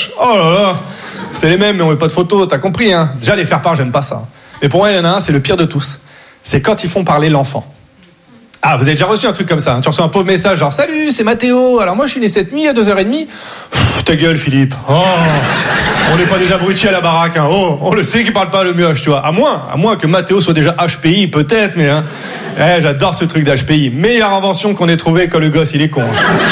moches. Oh là là. C'est les mêmes, mais on met pas de photos, t'as compris, hein. Déjà, les faire part, j'aime pas ça. Mais pour moi, il y en a un, c'est le pire de tous. C'est quand ils font parler l'enfant. Ah, vous avez déjà reçu un truc comme ça, hein. Tu reçois un pauvre message genre « Salut, c'est Mathéo. Alors moi, je suis né cette nuit à 2h30. » Ta gueule, Philippe. Oh, on n'est pas des abrutis à la baraque, hein. Oh, on le sait qu'il parle pas le mioche, tu vois. À moins que Mathéo soit déjà HPI, peut-être, mais hein. J'adore ce truc d'HPI. Meilleure invention qu'on ait trouvé quand le gosse, il est con.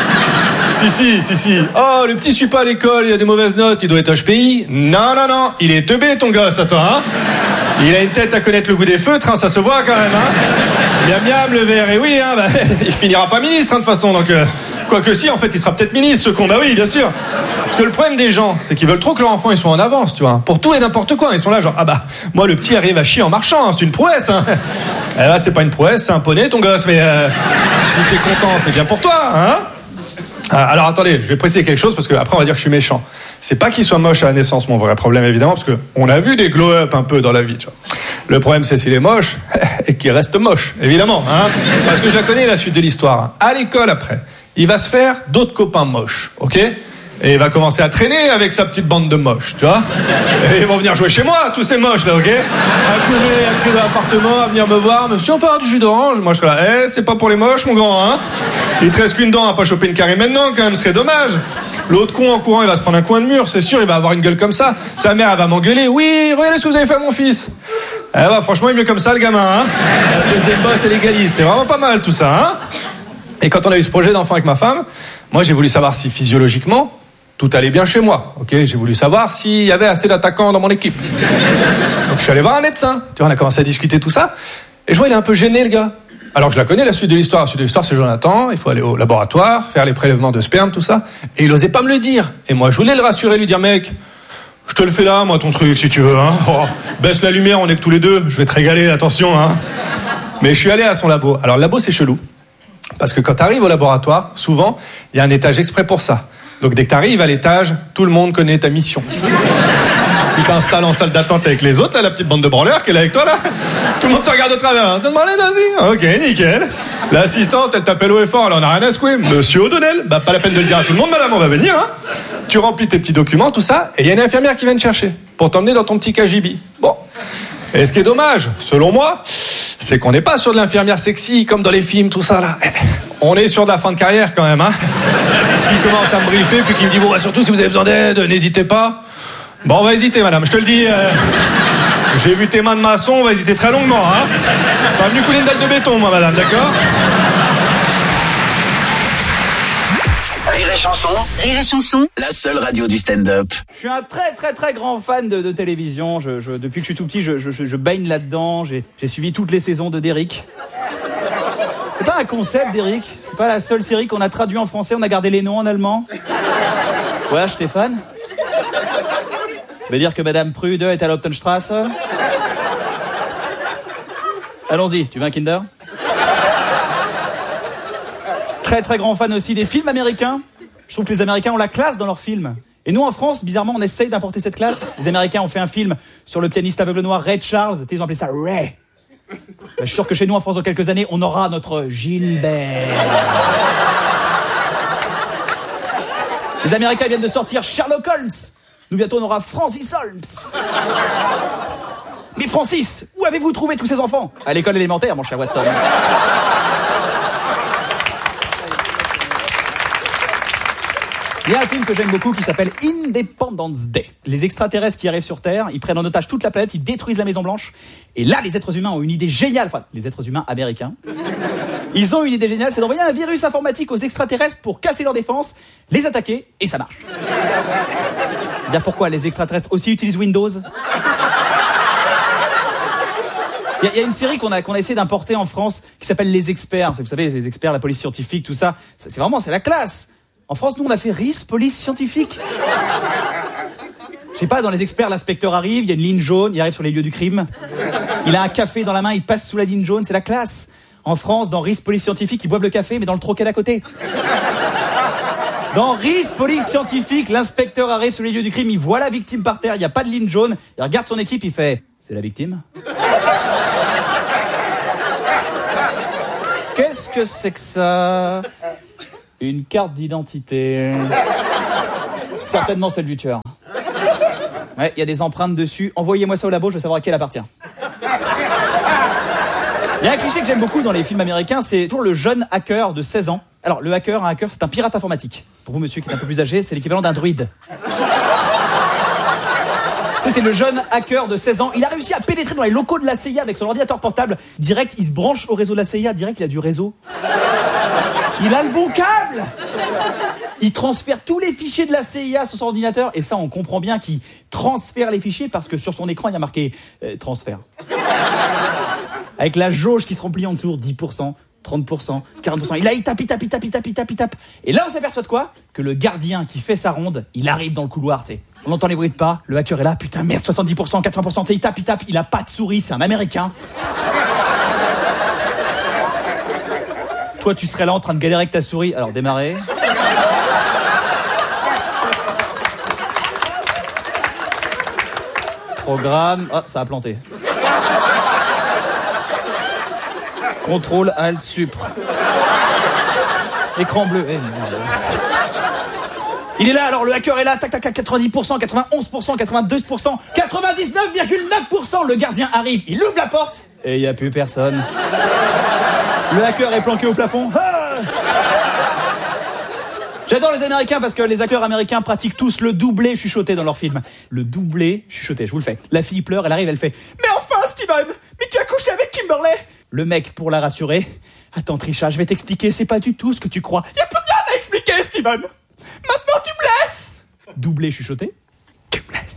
Si. Oh, le petit suit pas à l'école, il a des mauvaises notes, il doit être HPI. Non, il est teubé, ton gosse, à toi, hein. Il a une tête à connaître le goût des feutres, hein, ça se voit quand même, hein. Miam, le vert, et oui, hein, il finira pas ministre, hein, de toute façon, donc... Quoique si, en fait, il sera peut-être ministre, ce con. Bah oui, bien sûr. Parce que le problème des gens, c'est qu'ils veulent trop que leur enfant, ils soient en avance, tu vois. Pour tout et n'importe quoi. Ils sont là, genre, ah bah, moi, le petit arrive à chier en marchant, hein, c'est une prouesse, hein. Et là, c'est pas une prouesse, c'est un poney, ton gosse, mais si t'es content, c'est bien pour toi, hein. Alors attendez, je vais préciser quelque chose parce que après on va dire que je suis méchant. C'est pas qu'il soit moche à la naissance, mon vrai problème évidemment, parce que on a vu des glow-up un peu dans la vie, tu vois. Le problème c'est s'il est moche et qu'il reste moche, évidemment, hein. Parce que je la connais la suite de l'histoire. À l'école après, il va se faire d'autres copains moches, ok ? Et il va commencer à traîner avec sa petite bande de moches, tu vois. Et ils vont venir jouer chez moi, tous ces moches là, ok ? À courir, à crier dans l'appartement, à venir me voir. Monsieur, on peut avoir du jus d'orange ? Moi je serais là, c'est pas pour les moches, mon grand, hein ? Il te reste qu'une dent, à pas choper une carie maintenant, quand même, ce serait dommage. L'autre con en courant, il va se prendre un coin de mur, c'est sûr, il va avoir une gueule comme ça. Sa mère, elle va m'engueuler. Oui, regardez ce que vous avez fait à mon fils. Franchement, il est mieux comme ça, le gamin, hein. La deuxième bosse, elle égalise. C'est vraiment pas mal tout ça, hein. Et quand on a eu ce projet d'enfant avec ma femme, moi j'ai voulu savoir si physiologiquement tout allait bien chez moi, ok ? J'ai voulu savoir s'il y avait assez d'attaquants dans mon équipe. Donc je suis allé voir un médecin. Tu vois, on a commencé à discuter tout ça. Et je vois, il est un peu gêné, le gars. Alors je la connais, la suite de l'histoire. La suite de l'histoire, c'est Jonathan. Il faut aller au laboratoire, faire les prélèvements de sperme, tout ça. Et il osait pas me le dire. Et moi, je voulais le rassurer, lui dire, mec, je te le fais là, moi, ton truc, si tu veux, hein. Oh, baisse la lumière, on est que tous les deux. Je vais te régaler, attention, hein. Mais je suis allé à son labo. Alors le labo, c'est chelou. Parce que quand tu arrives au laboratoire, souvent, il y a un étage exprès pour ça. Donc dès que tu arrives à l'étage, tout le monde connaît ta mission. Tu t'installes en salle d'attente avec les autres, là, la petite bande de branleurs qui est là avec toi, là. Tout le monde se regarde au travers. Hein. T'as demandé, vas-y. Ok, nickel. L'assistante, elle t'appelle haut et fort, alors on a rien à secouer. Monsieur O'Donnell, bah pas la peine de le dire à tout le monde, madame, on va venir, hein. Tu remplis tes petits documents, tout ça, et il y a une infirmière qui vient te chercher pour t'emmener dans ton petit KGB. Bon. Et ce qui est dommage, selon moi, c'est qu'on n'est pas sur de l'infirmière sexy comme dans les films, tout ça là. On est sur de la fin de carrière quand même, hein. Qui commence à me briefer, puis qui me dit bon, bah, surtout si vous avez besoin d'aide, n'hésitez pas. Bon, on va hésiter, madame, je te le dis. J'ai vu tes mains de maçon, on va hésiter très longuement, hein. Pas venu couler une dalle de béton, moi, madame, d'accord ? Rire et chanson, la seule radio du stand-up. Je suis un très grand fan de télévision. Depuis que je suis tout petit, je baigne là-dedans. J'ai suivi toutes les saisons de Derrick. C'est pas un concept, Derrick. C'est pas la seule série qu'on a traduit en français. On a gardé les noms en allemand. Ouais, Stéphane. Ça veut dire que Madame Prude est à l'Optenstrasse. Allons-y, tu veux un Kinder ? Très grand fan aussi des films américains. Je trouve que les Américains ont la classe dans leurs films. Et nous, en France, bizarrement, on essaye d'importer cette classe. Les Américains ont fait un film sur le pianiste aveugle noir Ray Charles. Ils ont appelé ça Ray. Je suis sûr que chez nous, en France, dans quelques années, on aura notre Gilbert. Les Américains viennent de sortir Sherlock Holmes. Nous, bientôt, on aura Francis Holmes. Mais Francis, où avez-vous trouvé tous ces enfants ? À l'école élémentaire, mon cher Watson. Il y a un film que j'aime beaucoup qui s'appelle Independence Day. Les extraterrestres qui arrivent sur Terre, ils prennent en otage toute la planète, ils détruisent la Maison Blanche. Et là, les êtres humains ont une idée géniale, enfin, les êtres humains américains. Ils ont une idée géniale, c'est d'envoyer un virus informatique aux extraterrestres pour casser leur défense, les attaquer, et ça marche. Bien pourquoi les extraterrestres aussi utilisent Windows ? Il y a une série qu'on a essayé d'importer en France qui s'appelle Les Experts. Vous savez, les experts, la police scientifique, tout ça. C'est la classe. En France, nous, on a fait RIS, police scientifique. Je sais pas, dans Les Experts, l'inspecteur arrive, il y a une ligne jaune, il arrive sur les lieux du crime. Il a un café dans la main, il passe sous la ligne jaune, c'est la classe. En France, dans RIS, police scientifique, ils boivent le café, mais dans le troquet d'à côté. Dans RIS, police scientifique, l'inspecteur arrive sur les lieux du crime, il voit la victime par terre, il n'y a pas de ligne jaune, il regarde son équipe, il fait « C'est la victime ?» Qu'est-ce que c'est que ça ? Une carte d'identité. Certainement celle du tueur. Ouais, il y a des empreintes dessus. Envoyez-moi ça au labo, je veux savoir à qui elle appartient. Il y a un cliché que j'aime beaucoup dans les films américains, c'est toujours le jeune hacker de 16 ans. Alors, un hacker, c'est un pirate informatique. Pour vous, monsieur, qui est un peu plus âgé, c'est l'équivalent d'un druide. C'est le jeune hacker de 16 ans. Il a réussi à pénétrer dans les locaux de la CIA avec son ordinateur portable. Direct, il se branche au réseau de la CIA. Direct, il a du réseau. Il a le bon câble. Il transfère tous les fichiers de la CIA sur son ordinateur. Et ça, on comprend bien qu'il transfère les fichiers parce que sur son écran, il y a marqué transfert. Avec la jauge qui se remplit en dessous, 10%, 30%, 40%. Il tape. Et là, on s'aperçoit de quoi ? Que le gardien qui fait sa ronde, il arrive dans le couloir, tu sais. On entend les bruits de pas, le hacker est là, putain, merde, 70%, 80%, tu sais, il tape, il a pas de souris, c'est un Américain. Toi, tu serais là en train de galérer avec ta souris, alors démarrer. Programme, oh, ça a planté. Contrôle, Alt, Supr. Écran bleu. Il est là, alors le hacker est là, tac, 90%, 91%, 92%, 99,9%. Le gardien arrive, il ouvre la porte et il n'y a plus personne. Le hacker est planqué au plafond. Ah, j'adore les Américains parce que les acteurs américains pratiquent tous le doublé chuchoté dans leurs films. Le doublé chuchoté, je vous le fais. La fille pleure, elle arrive, elle fait « Mais enfin, Steven, mais tu as couché avec Kimberly !» Le mec, pour la rassurer, « Attends, Trisha, je vais t'expliquer, c'est pas du tout ce que tu crois. Y a plus rien à expliquer, Steven. Maintenant, tu me laisses !» Doublé chuchoté, « Tu me laisses. »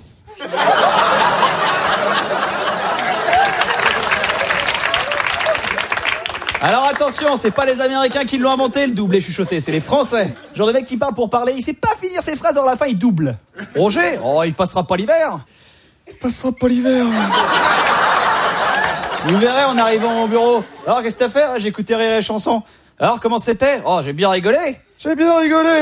Alors attention, c'est pas les Américains qui l'ont inventé, le doublé chuchoté, c'est les Français. Genre de mec qui parle pour parler, il sait pas finir ses phrases, alors à la fin il double. Roger, oh il passera pas l'hiver. Il passera pas l'hiver. Vous verrez en arrivant au bureau. Alors qu'est-ce que t'as fait ? J'ai écouté Rire et Chanson. Alors comment c'était ? Oh j'ai bien rigolé. J'ai bien rigolé.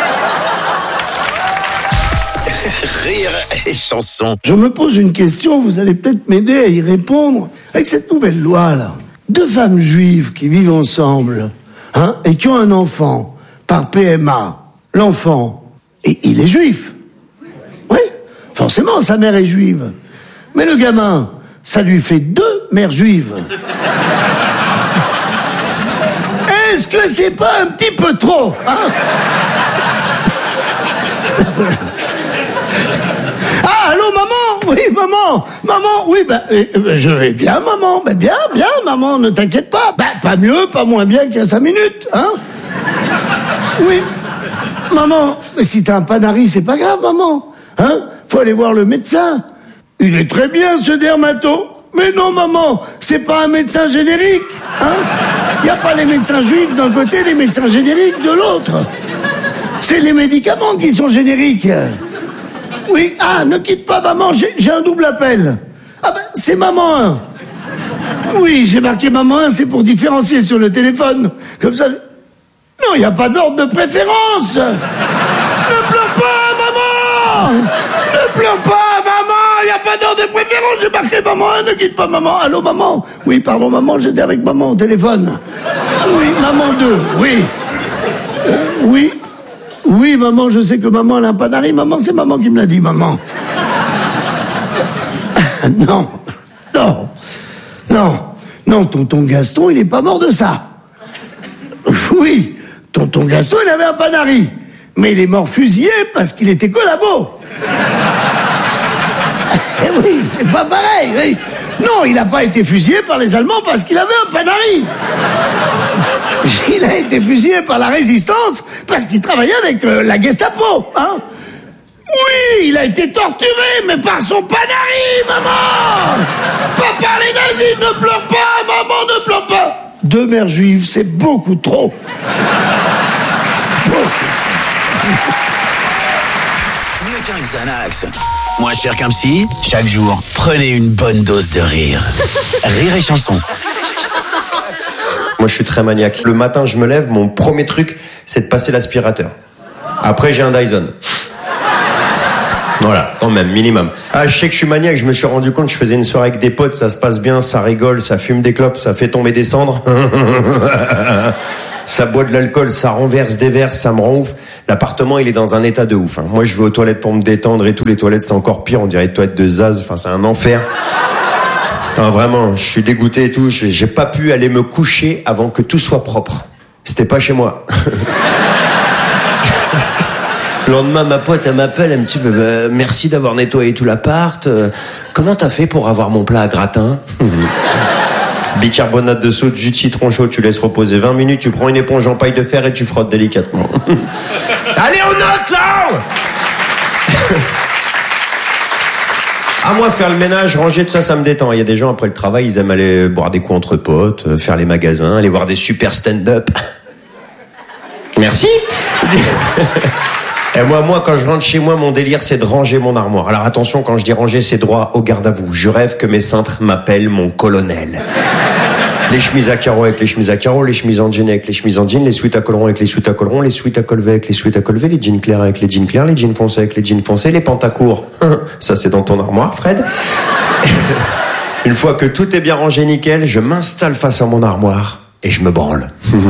Rire et Chanson. Je me pose une question, vous allez peut-être m'aider à y répondre. Avec cette nouvelle loi là, 2 femmes juives qui vivent ensemble, et qui ont un enfant par PMA, l'enfant, et il est juif. Oui, forcément, sa mère est juive. Mais le gamin, ça lui fait 2 mères juives. Est-ce que c'est pas un petit peu trop, Ah, allô, maman? Oui, maman, oui, je vais bien, maman, bien, maman, ne t'inquiète pas. Pas mieux, pas moins bien qu'il y a 5 minutes, Oui, maman, mais si t'as un panari, c'est pas grave, maman, faut aller voir le médecin. Il est très bien, ce dermato. Mais non, maman, c'est pas un médecin générique, Y a pas les médecins juifs d'un côté, les médecins génériques de l'autre. C'est les médicaments qui sont génériques. Oui, ne quitte pas, maman, j'ai un double appel. C'est maman 1. Oui, j'ai marqué maman 1, c'est pour différencier sur le téléphone. Comme ça... Non, il n'y a pas d'ordre de préférence. Ne pleure pas, maman. Ne pleure pas, maman. Il n'y a pas d'ordre de préférence. J'ai marqué maman 1, ne quitte pas, maman. Allô, maman. Oui, pardon, maman, j'étais avec maman au téléphone. Oui, maman 2, oui. Oui, maman, je sais que maman, elle a un panari. Maman, c'est maman qui me l'a dit, maman. Non, tonton Gaston, il est pas mort de ça. Oui, tonton Gaston, il avait un panari. Mais il est mort fusillé parce qu'il était collabo. Eh oui, c'est pas pareil, oui. Non, il n'a pas été fusillé par les Allemands parce qu'il avait un panari. Il a été fusillé par la résistance parce qu'il travaillait avec la Gestapo, Oui, il a été torturé, mais par son panari, maman. Pas par les nazis, ne pleure pas, maman, ne pleure pas. 2 mères juives, c'est beaucoup trop. Mieux qu'un Xanax. Moins cher qu'un psy, chaque jour, prenez une bonne dose de rire. Rire et Chanson. Moi, je suis très maniaque. Le matin, je me lève, mon premier truc, c'est de passer l'aspirateur. Après, j'ai un Dyson. Voilà, quand même, minimum. Je sais que je suis maniaque, je me suis rendu compte, je faisais une soirée avec des potes, ça se passe bien, ça rigole, ça fume des clopes, ça fait tomber des cendres. Ça boit de l'alcool, ça renverse des verres, ça me rend ouf. L'appartement, il est dans un état de ouf. Moi, je vais aux toilettes pour me détendre et tout. Les toilettes, c'est encore pire. On dirait des toilettes de Zaz. Enfin, c'est un enfer. Non, vraiment, je suis dégoûté et tout. J'ai pas pu aller me coucher avant que tout soit propre. C'était pas chez moi. Le lendemain, ma pote, elle m'appelle, elle me dit merci d'avoir nettoyé tout l'appart. Comment t'as fait pour avoir mon plat à gratin? Bicarbonate de soude, jus de citron chaud, tu laisses reposer 20 minutes, tu prends une éponge en paille de fer et tu frottes délicatement. Allez, on note là! Ah, moi, faire le ménage, ranger, tout ça, ça me détend. Il y a des gens, après le travail, ils aiment aller boire des coups entre potes, faire les magasins, aller voir des super stand-up. Merci. Et moi, quand je rentre chez moi, mon délire, c'est de ranger mon armoire. Alors attention, quand je dis ranger, c'est droit au garde à vous. Je rêve que mes cintres m'appellent mon colonel. Les chemises à carreaux avec les chemises à carreaux, les chemises en jean avec les chemises en jean, les sweats à collerons avec les sweats à collerons, les sweats à col V avec les sweats à col V, les jeans clairs avec les jeans clairs, les jeans foncés avec les jeans foncés, les pantacourts. Ça, c'est dans ton armoire, Fred. Une fois que tout est bien rangé nickel, je m'installe face à mon armoire et je me branle.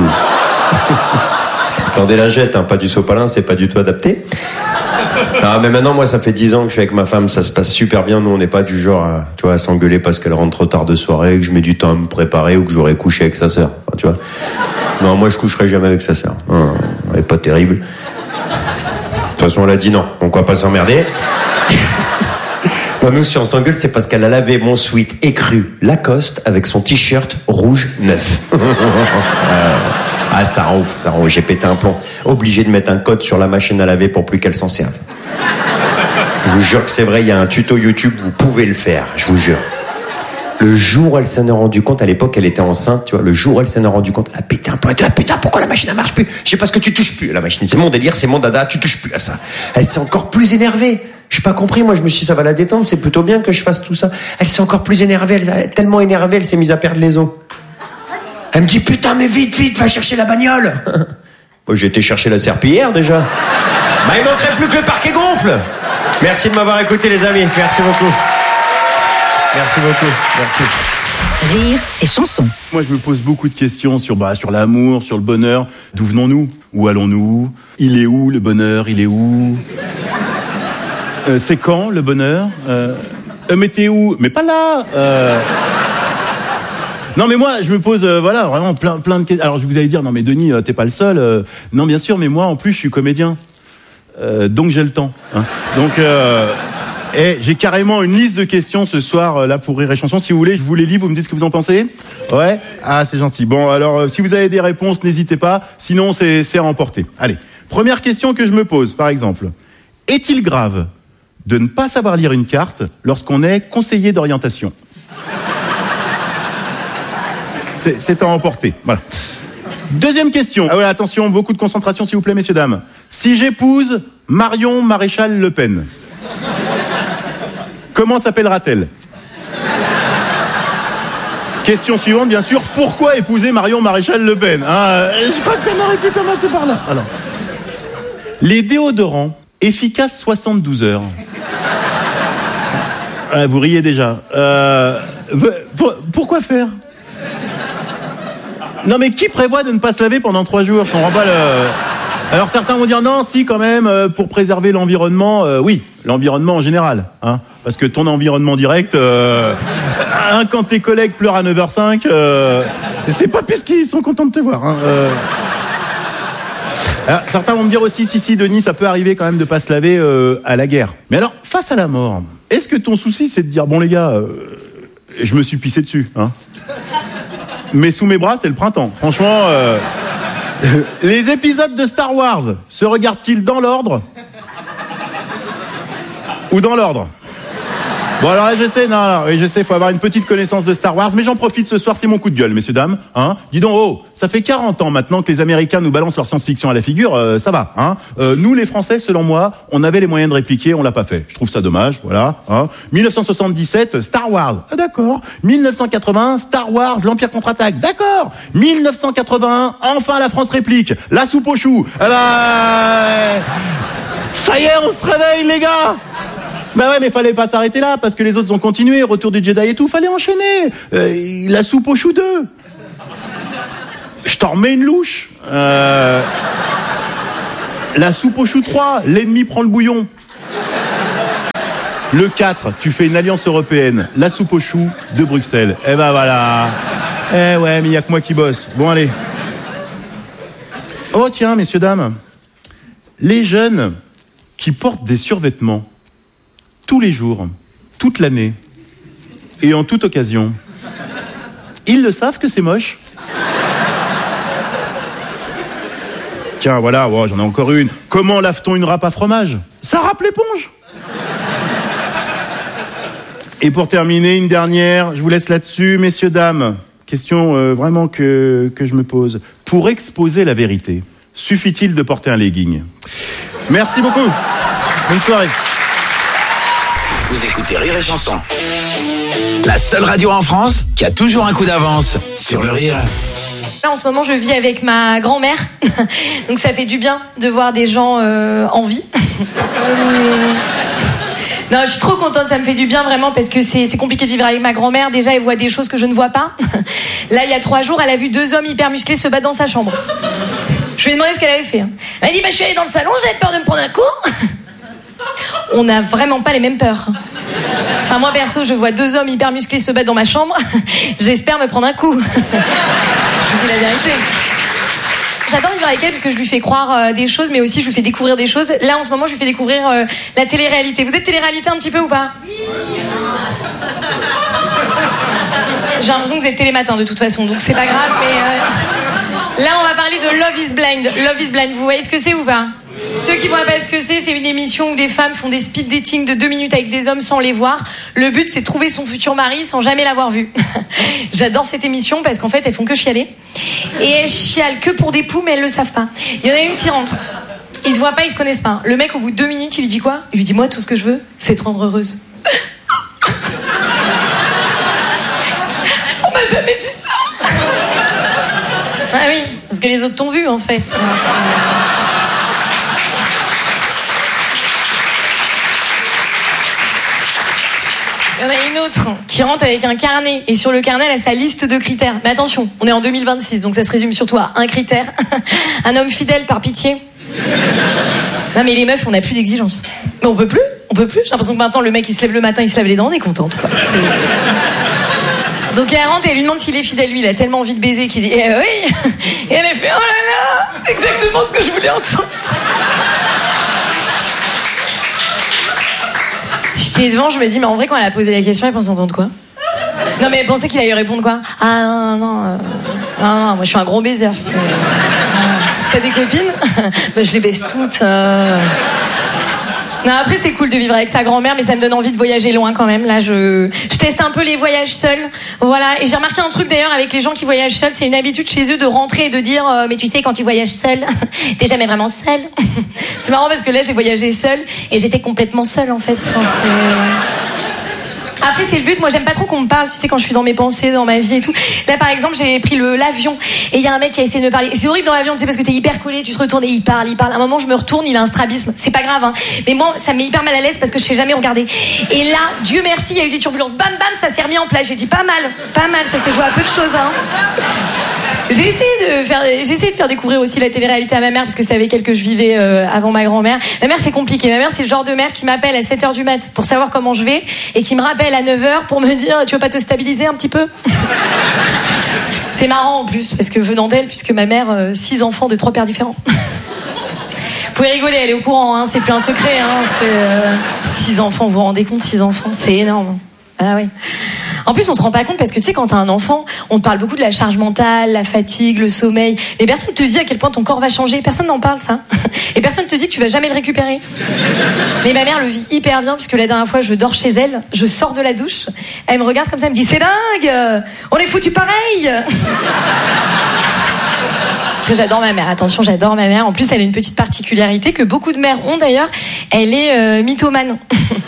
Attendez la jette, pas du sopalin, c'est pas du tout adapté. Ah, mais maintenant, moi, ça fait 10 ans que je suis avec ma femme, ça se passe super bien. Nous, on n'est pas du genre à s'engueuler parce qu'elle rentre trop tard de soirée, que je mets du temps à me préparer ou que j'aurais couché avec sa sœur. Enfin, tu vois. Non, moi, je coucherai jamais avec sa sœur. Elle est pas terrible. De toute façon, elle a dit non, donc on va pas s'emmerder. Non, nous, si on s'engueule, c'est parce qu'elle a lavé mon sweat écru Lacoste avec son t-shirt rouge neuf. Ah, ça rend ouf, ça rend ouf. J'ai pété un plomb. Obligé de mettre un code sur la machine à laver pour plus qu'elle s'en serve. Je vous jure que c'est vrai, il y a un tuto YouTube, vous pouvez le faire, je vous jure. Le jour où elle s'en est rendu compte, à l'époque, elle était enceinte, tu vois, le jour où elle s'en est rendu compte, elle a pété un plomb. Elle était là, putain, pourquoi la machine, elle marche plus? Je sais pas ce que tu touches plus à la machine. C'est mon délire, c'est mon dada, tu touches plus à ça. Elle s'est encore plus énervée. J'ai pas compris, moi je me suis dit ça va la détendre, c'est plutôt bien que je fasse tout ça. Elle s'est encore plus énervée, tellement énervée, elle s'est mise à perdre les os. Elle me dit putain mais vite, va chercher la bagnole. Moi j'ai été chercher la serpillière déjà. Bah il manquerait plus que le parquet gonfle. Merci de m'avoir écouté les amis, merci beaucoup. Merci beaucoup, merci. Rire et chanson. Moi, je me pose beaucoup de questions sur l'amour, sur le bonheur. D'où venons-nous? Où allons-nous? Il est où le bonheur? Il est où? C'est quand le bonheur? Mais t'es où? Mais pas là. Non, mais moi, je me pose, vraiment plein de questions. Alors, vous allez dire, non, mais Denis, t'es pas le seul. Non, bien sûr, mais moi, en plus, je suis comédien. Donc, j'ai le temps. Hein. Donc, j'ai carrément une liste de questions ce soir, là, pour Rire et Chanson. Si vous voulez, je vous les lis, vous me dites ce que vous en pensez? Ouais? Ah, c'est gentil. Bon, alors, si vous avez des réponses, n'hésitez pas. Sinon, c'est à emporter. Allez. Première question que je me pose, par exemple. Est-il grave de ne pas savoir lire une carte lorsqu'on est conseiller d'orientation? C'est à emporter. Voilà. Deuxième question. Ah voilà, attention, beaucoup de concentration s'il vous plaît, messieurs, dames. Si j'épouse Marion Maréchal Le Pen, comment s'appellera-t-elle? Question suivante, bien sûr. Pourquoi épouser Marion Maréchal Le Pen? Je crois qu'on aurait pu commencer par là. Alors, les déodorants efficaces 72 heures. Vous riez déjà. Pourquoi faire? Non mais qui prévoit de ne pas se laver pendant 3 jours? Je comprends pas le... Alors certains vont dire non, si quand même, pour préserver l'environnement, oui, l'environnement en général, hein, parce que ton environnement direct, quand tes collègues pleurent à 9h05, c'est pas parce qu'ils sont contents de te voir. Hein, Alors, certains vont me dire aussi, si Denis, ça peut arriver quand même de pas se laver à la guerre. Mais alors, face à la mort, est-ce que ton souci c'est de dire bon les gars, je me suis pissé dessus, hein? Mais sous mes bras, c'est le printemps. Franchement, les épisodes de Star Wars se regardent-ils dans l'ordre ou dans l'ordre? Bon alors je sais, faut avoir une petite connaissance de Star Wars, mais j'en profite ce soir, c'est mon coup de gueule, messieurs, dames. Hein, dis donc, ça fait 40 ans maintenant que les Américains nous balancent leur science-fiction à la figure, ça va. Hein. Nous, les Français, selon moi, on avait les moyens de répliquer, on l'a pas fait. Je trouve ça dommage, voilà. Hein. 1977, Star Wars, d'accord. 1980, Star Wars, l'Empire contre-attaque, d'accord. 1981, enfin la France réplique, la soupe aux choux. Ça y est, on se réveille, les gars. Bah ouais, mais fallait pas s'arrêter là, parce que les autres ont continué, retour du Jedi et tout, fallait enchaîner. La soupe aux choux 2. Je t'en remets une louche. La soupe au chou 3, l'ennemi prend le bouillon. Le 4, tu fais une alliance européenne, la soupe au chou de Bruxelles. Eh ben voilà. Eh ouais, mais il y a que moi qui bosse. Bon, allez. Oh tiens, messieurs, dames. Les jeunes qui portent des survêtements tous les jours, toute l'année et en toute occasion, ils le savent que c'est moche. Tiens, voilà, oh, j'en ai encore une. Comment lave-t-on une râpe à fromage? Ça râpe l'éponge. Et pour terminer, une dernière, je vous laisse là-dessus, messieurs, dames. Question vraiment que je me pose. Pour exposer la vérité, suffit-il de porter un legging? Merci beaucoup. Bonne soirée. Vous écoutez Rire et Chanson. La seule radio en France qui a toujours un coup d'avance sur le rire. Là, en ce moment, je vis avec ma grand-mère. Donc ça fait du bien de voir des gens en vie. Non, je suis trop contente, ça me fait du bien vraiment parce que c'est compliqué de vivre avec ma grand-mère. Déjà, elle voit des choses que je ne vois pas. Là, il y a 3 jours, elle a vu 2 hommes hyper musclés se battre dans sa chambre. Je lui ai demandé ce qu'elle avait fait. Elle m'a dit, je suis allée dans le salon, j'avais peur de me prendre un coup. On n'a vraiment pas les mêmes peurs. Enfin, moi, perso, je vois 2 hommes hyper musclés se battre dans ma chambre. J'espère me prendre un coup. Je vous dis la vérité. J'adore vivre avec elle parce que je lui fais croire des choses, mais aussi je lui fais découvrir des choses. Là, en ce moment, je lui fais découvrir la télé-réalité. Vous êtes télé-réalité un petit peu ou pas? J'ai l'impression que vous êtes télématin de toute façon, donc c'est pas grave, mais là, on va parler de Love is Blind. Love is Blind, vous voyez ce que c'est ou pas? Ceux qui ne voient pas ce que c'est une émission où des femmes font des speed dating de 2 minutes avec des hommes sans les voir. Le but, c'est de trouver son futur mari sans jamais l'avoir vu. J'adore cette émission parce qu'en fait, elles font que chialer. Et elles chialent que pour des poux, mais elles le savent pas. Il y en a une qui rentre. Ils se voient pas, ils se connaissent pas. Le mec, au bout de 2 minutes, il lui dit quoi? Il lui dit, moi, tout ce que je veux, c'est te rendre heureuse. On m'a jamais dit ça. Ah oui, parce que les autres t'ont vu, en fait. Il y en a une autre qui rentre avec un carnet et sur le carnet, elle a sa liste de critères. Mais attention, on est en 2026, donc ça se résume surtout à un critère. Un homme fidèle par pitié. Non mais les meufs, on n'a plus d'exigence. Mais on peut plus. J'ai l'impression que maintenant, le mec, il se lève le matin, il se lave les dents, on est contente, quoi. Donc elle rentre et elle lui demande s'il est fidèle. Lui, il a tellement envie de baiser qu'il dit oui. Et elle a fait, oh là là, c'est exactement ce que je voulais entendre. J'étais devant, je me dis, mais en vrai, quand elle a posé la question, elle pensait entendre quoi? Non, mais elle pensait qu'il allait répondre quoi? Ah non, moi je suis un gros baiser. T'as des copines? Bah, je les baise toutes. Non, après, c'est cool de vivre avec sa grand-mère, mais ça me donne envie de voyager loin quand même. Là, je teste un peu les voyages seuls. Voilà. Et j'ai remarqué un truc d'ailleurs avec les gens qui voyagent seuls. C'est une habitude chez eux de rentrer et de dire mais tu sais, quand tu voyages seul, t'es jamais vraiment seul. C'est marrant parce que là, j'ai voyagé seule et j'étais complètement seule en fait. Enfin, après, c'est le but. Moi, j'aime pas trop qu'on me parle, tu sais, quand je suis dans mes pensées, dans ma vie et tout. Là, par exemple, j'ai pris l'avion et il y a un mec qui a essayé de me parler. C'est horrible dans l'avion, tu sais, parce que t'es hyper collé, tu te retournes et il parle. À un moment, je me retourne, il a un strabisme. C'est pas grave, hein. Mais moi, ça me met hyper mal à l'aise parce que je sais jamais regarder. Et là, Dieu merci, il y a eu des turbulences. Bam, bam, ça s'est remis en place. J'ai dit pas mal, ça s'est joué à peu de choses, hein. J'ai essayé de faire découvrir aussi la télé-réalité à ma mère parce que c'est avec elle que je vivais avant ma grand-mère. Ma mère, c'est compliqué. Ma mère, c'est le genre de mère qui m'appelle à 7h du mat pour savoir comment je vais et qui me rappelle à 9h pour me dire tu veux pas te stabiliser un petit peu? C'est marrant en plus parce que venant d'elle, puisque ma mère 6 enfants de 3 pères différents. Vous pouvez rigoler, elle est au courant, hein, c'est plus un secret, hein, c'est 6 enfants, vous vous rendez compte, 6 enfants, c'est énorme. Ah oui. En plus, on se rend pas compte parce que tu sais, quand t'as un enfant, on te parle beaucoup de la charge mentale, la fatigue, le sommeil. Mais personne te dit à quel point ton corps va changer. Personne n'en parle, ça. Et personne te dit que tu vas jamais le récupérer. Mais ma mère le vit hyper bien puisque la dernière fois, je dors chez elle, je sors de la douche, elle me regarde comme ça, elle me dit c'est dingue, on est foutu pareil. J'adore ma mère, attention, j'adore ma mère. En plus, elle a une petite particularité que beaucoup de mères ont d'ailleurs, elle est mythomane.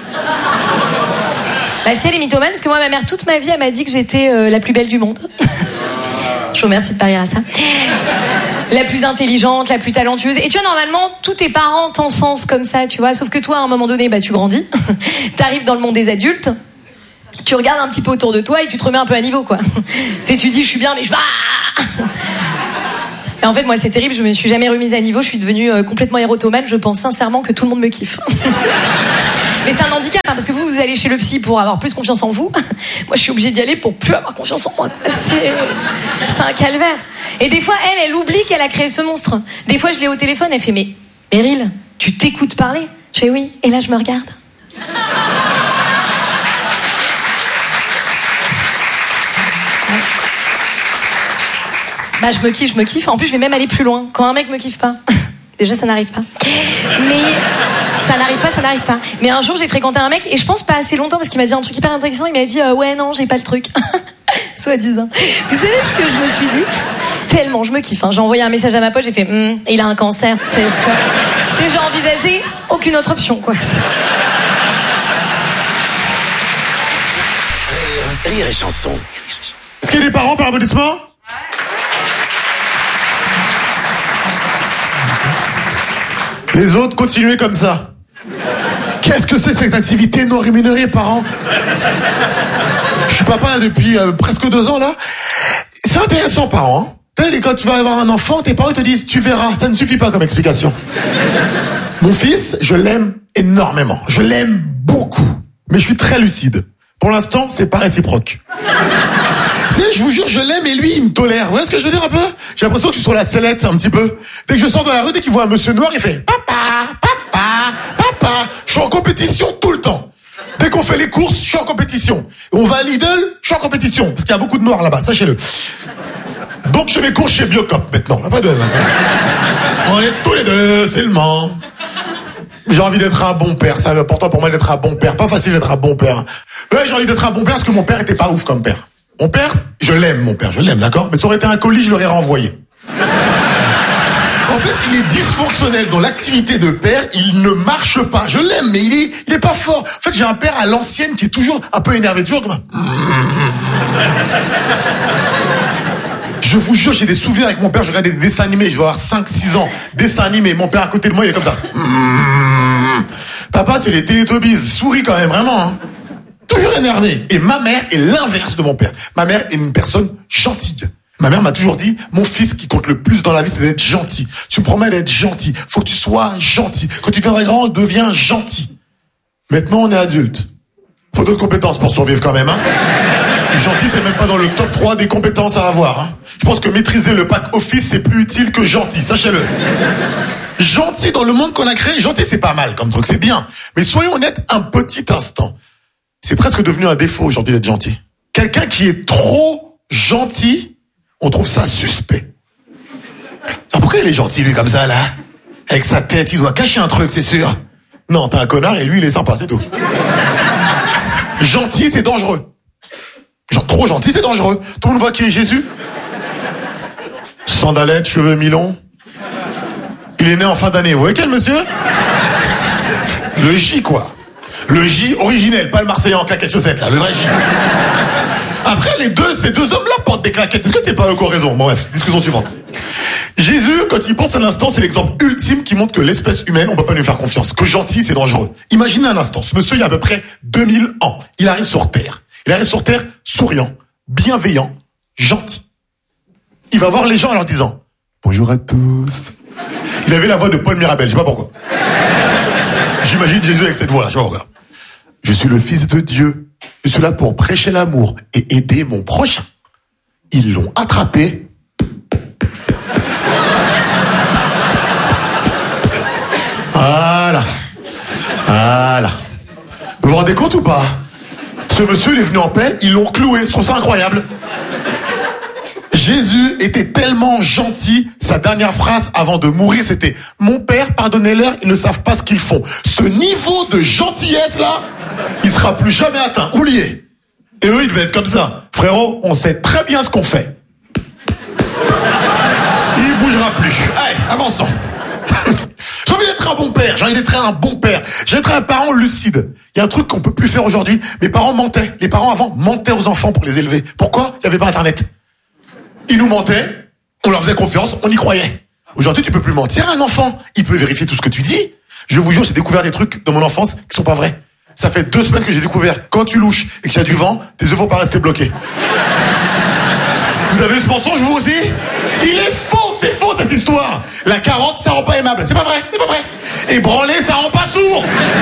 Bah, si elle est mythomane, parce que moi, ma mère, toute ma vie, elle m'a dit que j'étais la plus belle du monde. Je vous remercie de parier à ça. La plus intelligente, la plus talentueuse. Et tu vois, normalement, tous tes parents t'encensent comme ça, tu vois. Sauf que toi, à un moment donné, bah, tu grandis. T'arrives dans le monde des adultes. Tu regardes un petit peu autour de toi et tu te remets un peu à niveau, quoi. Tu sais, tu dis, je suis bien, mais je... Et en fait, moi, c'est terrible, je me suis jamais remise à niveau, je suis devenue complètement érotomane, je pense sincèrement que tout le monde me kiffe. Mais c'est un handicap, hein, parce que vous allez chez le psy pour avoir plus confiance en vous. Moi, je suis obligée d'y aller pour plus avoir confiance en moi, quoi. C'est un calvaire. Et des fois, elle oublie qu'elle a créé ce monstre. Des fois, je l'ai au téléphone, elle fait, mais Meryl, tu t'écoutes parler? Je fais oui, et là, je me regarde. Bah, je me kiffe. En plus, je vais même aller plus loin. Quand un mec me kiffe pas. Déjà, ça n'arrive pas. Mais ça n'arrive pas. Mais un jour, j'ai fréquenté un mec, et je pense pas assez longtemps, parce qu'il m'a dit un truc hyper intéressant. Il m'a dit, ouais, non, j'ai pas le truc. Soi-disant. Vous savez ce que je me suis dit? Tellement, je me kiffe. Hein. J'ai envoyé un message à ma pote, j'ai fait, il a un cancer, c'est sûr. Tu sais, j'ai envisagé aucune autre option, quoi. Rire et chanson. Est-ce qu'il y a des parents par applaudissement? Les autres, continuez comme ça. Qu'est-ce que c'est cette activité non rémunérée, parents? Je suis papa là, depuis presque 2 ans là. C'est intéressant, parents. Hein. Quand tu vas avoir un enfant, tes parents te disent tu verras. Ça ne suffit pas comme explication. Mon fils, je l'aime énormément. Je l'aime beaucoup. Mais je suis très lucide. Pour l'instant, c'est pas réciproque. Tu sais, je vous jure, je l'aime et lui, il me tolère. Vous voyez ce que je veux dire un peu? J'ai l'impression que je suis sur la sellette un petit peu. Dès que je sors dans la rue, dès qu'il voit un monsieur noir, il fait papa, papa, papa. Je suis en compétition tout le temps. Dès qu'on fait les courses, je suis en compétition. On va à Lidl, je suis en compétition. Parce qu'il y a beaucoup de noirs là-bas, sachez-le. Donc je fais mes courses chez Biocop maintenant. Pas de... On est tous les deux, c'est le Mans. J'ai envie d'être un bon père. C'est important pour moi d'être un bon père. Pas facile d'être un bon père. Ouais, j'ai envie d'être un bon père parce que mon père était pas ouf comme père. Mon père, je l'aime, d'accord? Mais ça aurait été un colis, je l'aurais renvoyé. En fait, il est dysfonctionnel dans l'activité de père, il ne marche pas. Je l'aime, mais il est pas fort. En fait, j'ai un père à l'ancienne qui est toujours un peu énervé, toujours comme Je vous jure, j'ai des souvenirs avec mon père, je regardais des dessins animés, je vais avoir 5-6 ans, dessins animés, mon père à côté de moi, il est comme ça. Papa, c'est les Télétobies, souris quand même, vraiment, hein. Toujours énervé. Et ma mère est l'inverse de mon père. Ma mère est une personne gentille. Ma mère m'a toujours dit, mon fils, qui compte le plus dans la vie, c'est d'être gentil. Tu me promets d'être gentil. Faut que tu sois gentil. Quand tu deviendras grand, deviens gentil. Maintenant, on est adulte. Faut d'autres compétences pour survivre quand même, hein. Gentil, c'est même pas dans le top 3 des compétences à avoir, hein. Je pense que maîtriser le pack Office, c'est plus utile que gentil, sachez-le. Gentil dans le monde qu'on a créé, gentil, c'est pas mal comme truc, c'est bien. Mais soyons honnêtes un petit instant. C'est presque devenu un défaut aujourd'hui d'être gentil. Quelqu'un qui est trop gentil, on trouve ça suspect. Alors pourquoi il est gentil, lui, comme ça, là? Avec sa tête, il doit cacher un truc, c'est sûr. Non, t'es un connard et lui, il est sympa, c'est tout. Gentil, c'est dangereux. Genre, trop gentil, c'est dangereux. Tout le monde voit qui est Jésus. Sandalettes, cheveux mi-longs. Il est né en fin d'année. Vous voyez quel monsieur? Le J, quoi. Le J originel, pas le Marseillais en claquettes chaussettes, là, le vrai J. Après, ces deux hommes-là portent des claquettes. Est-ce que c'est pas eux qui ont raison? Bon, bref, discussion suivante. Jésus, quand il pense à l'instant, c'est l'exemple ultime qui montre que l'espèce humaine, on peut pas lui faire confiance. Que gentil, c'est dangereux. Imaginez un instant, ce monsieur, il y a à peu près 2000 ans. Il arrive sur Terre. Il arrive sur Terre souriant, bienveillant, gentil. Il va voir les gens en leur disant « Bonjour à tous ». Il avait la voix de Paul Mirabel, je sais pas pourquoi. J'imagine Jésus avec cette voix-là, je sais pas pourquoi. Je suis le Fils de Dieu. Je suis là pour prêcher l'amour et aider mon prochain. Ils l'ont attrapé. Voilà. Voilà. Vous vous rendez compte ou pas? Ce monsieur, il est venu en paix, ils l'ont cloué. Je trouve ça incroyable. Jésus était tellement gentil, sa dernière phrase avant de mourir, c'était « Mon père, pardonnez-leur, ils ne savent pas ce qu'ils font. » Ce niveau de gentillesse, là, il sera plus jamais atteint. Oubliez. Et eux, ils devaient être comme ça. Frérot, on sait très bien ce qu'on fait. Il bougera plus. Allez, avançons. J'ai envie d'être un bon père, j'ai envie d'être un bon père. J'ai envie d'être un parent lucide. Il y a un truc qu'on peut plus faire aujourd'hui. Mes parents mentaient. Les parents avant mentaient aux enfants pour les élever. Pourquoi? Il n'y avait pas Internet. Ils nous mentaient, on leur faisait confiance, on y croyait. Aujourd'hui, tu peux plus mentir à un enfant. Il peut vérifier tout ce que tu dis. Je vous jure, j'ai découvert des trucs dans mon enfance qui sont pas vrais. Ça fait 2 semaines que j'ai découvert, quand tu louches et qu'il y a du vent, tes œufs vont pas rester bloqués. Vous avez vu ce mensonge, vous aussi? Il est faux, c'est faux, cette histoire. La carotte, ça rend pas aimable. C'est pas vrai, c'est pas vrai. Et branler, ça rend pas sourd.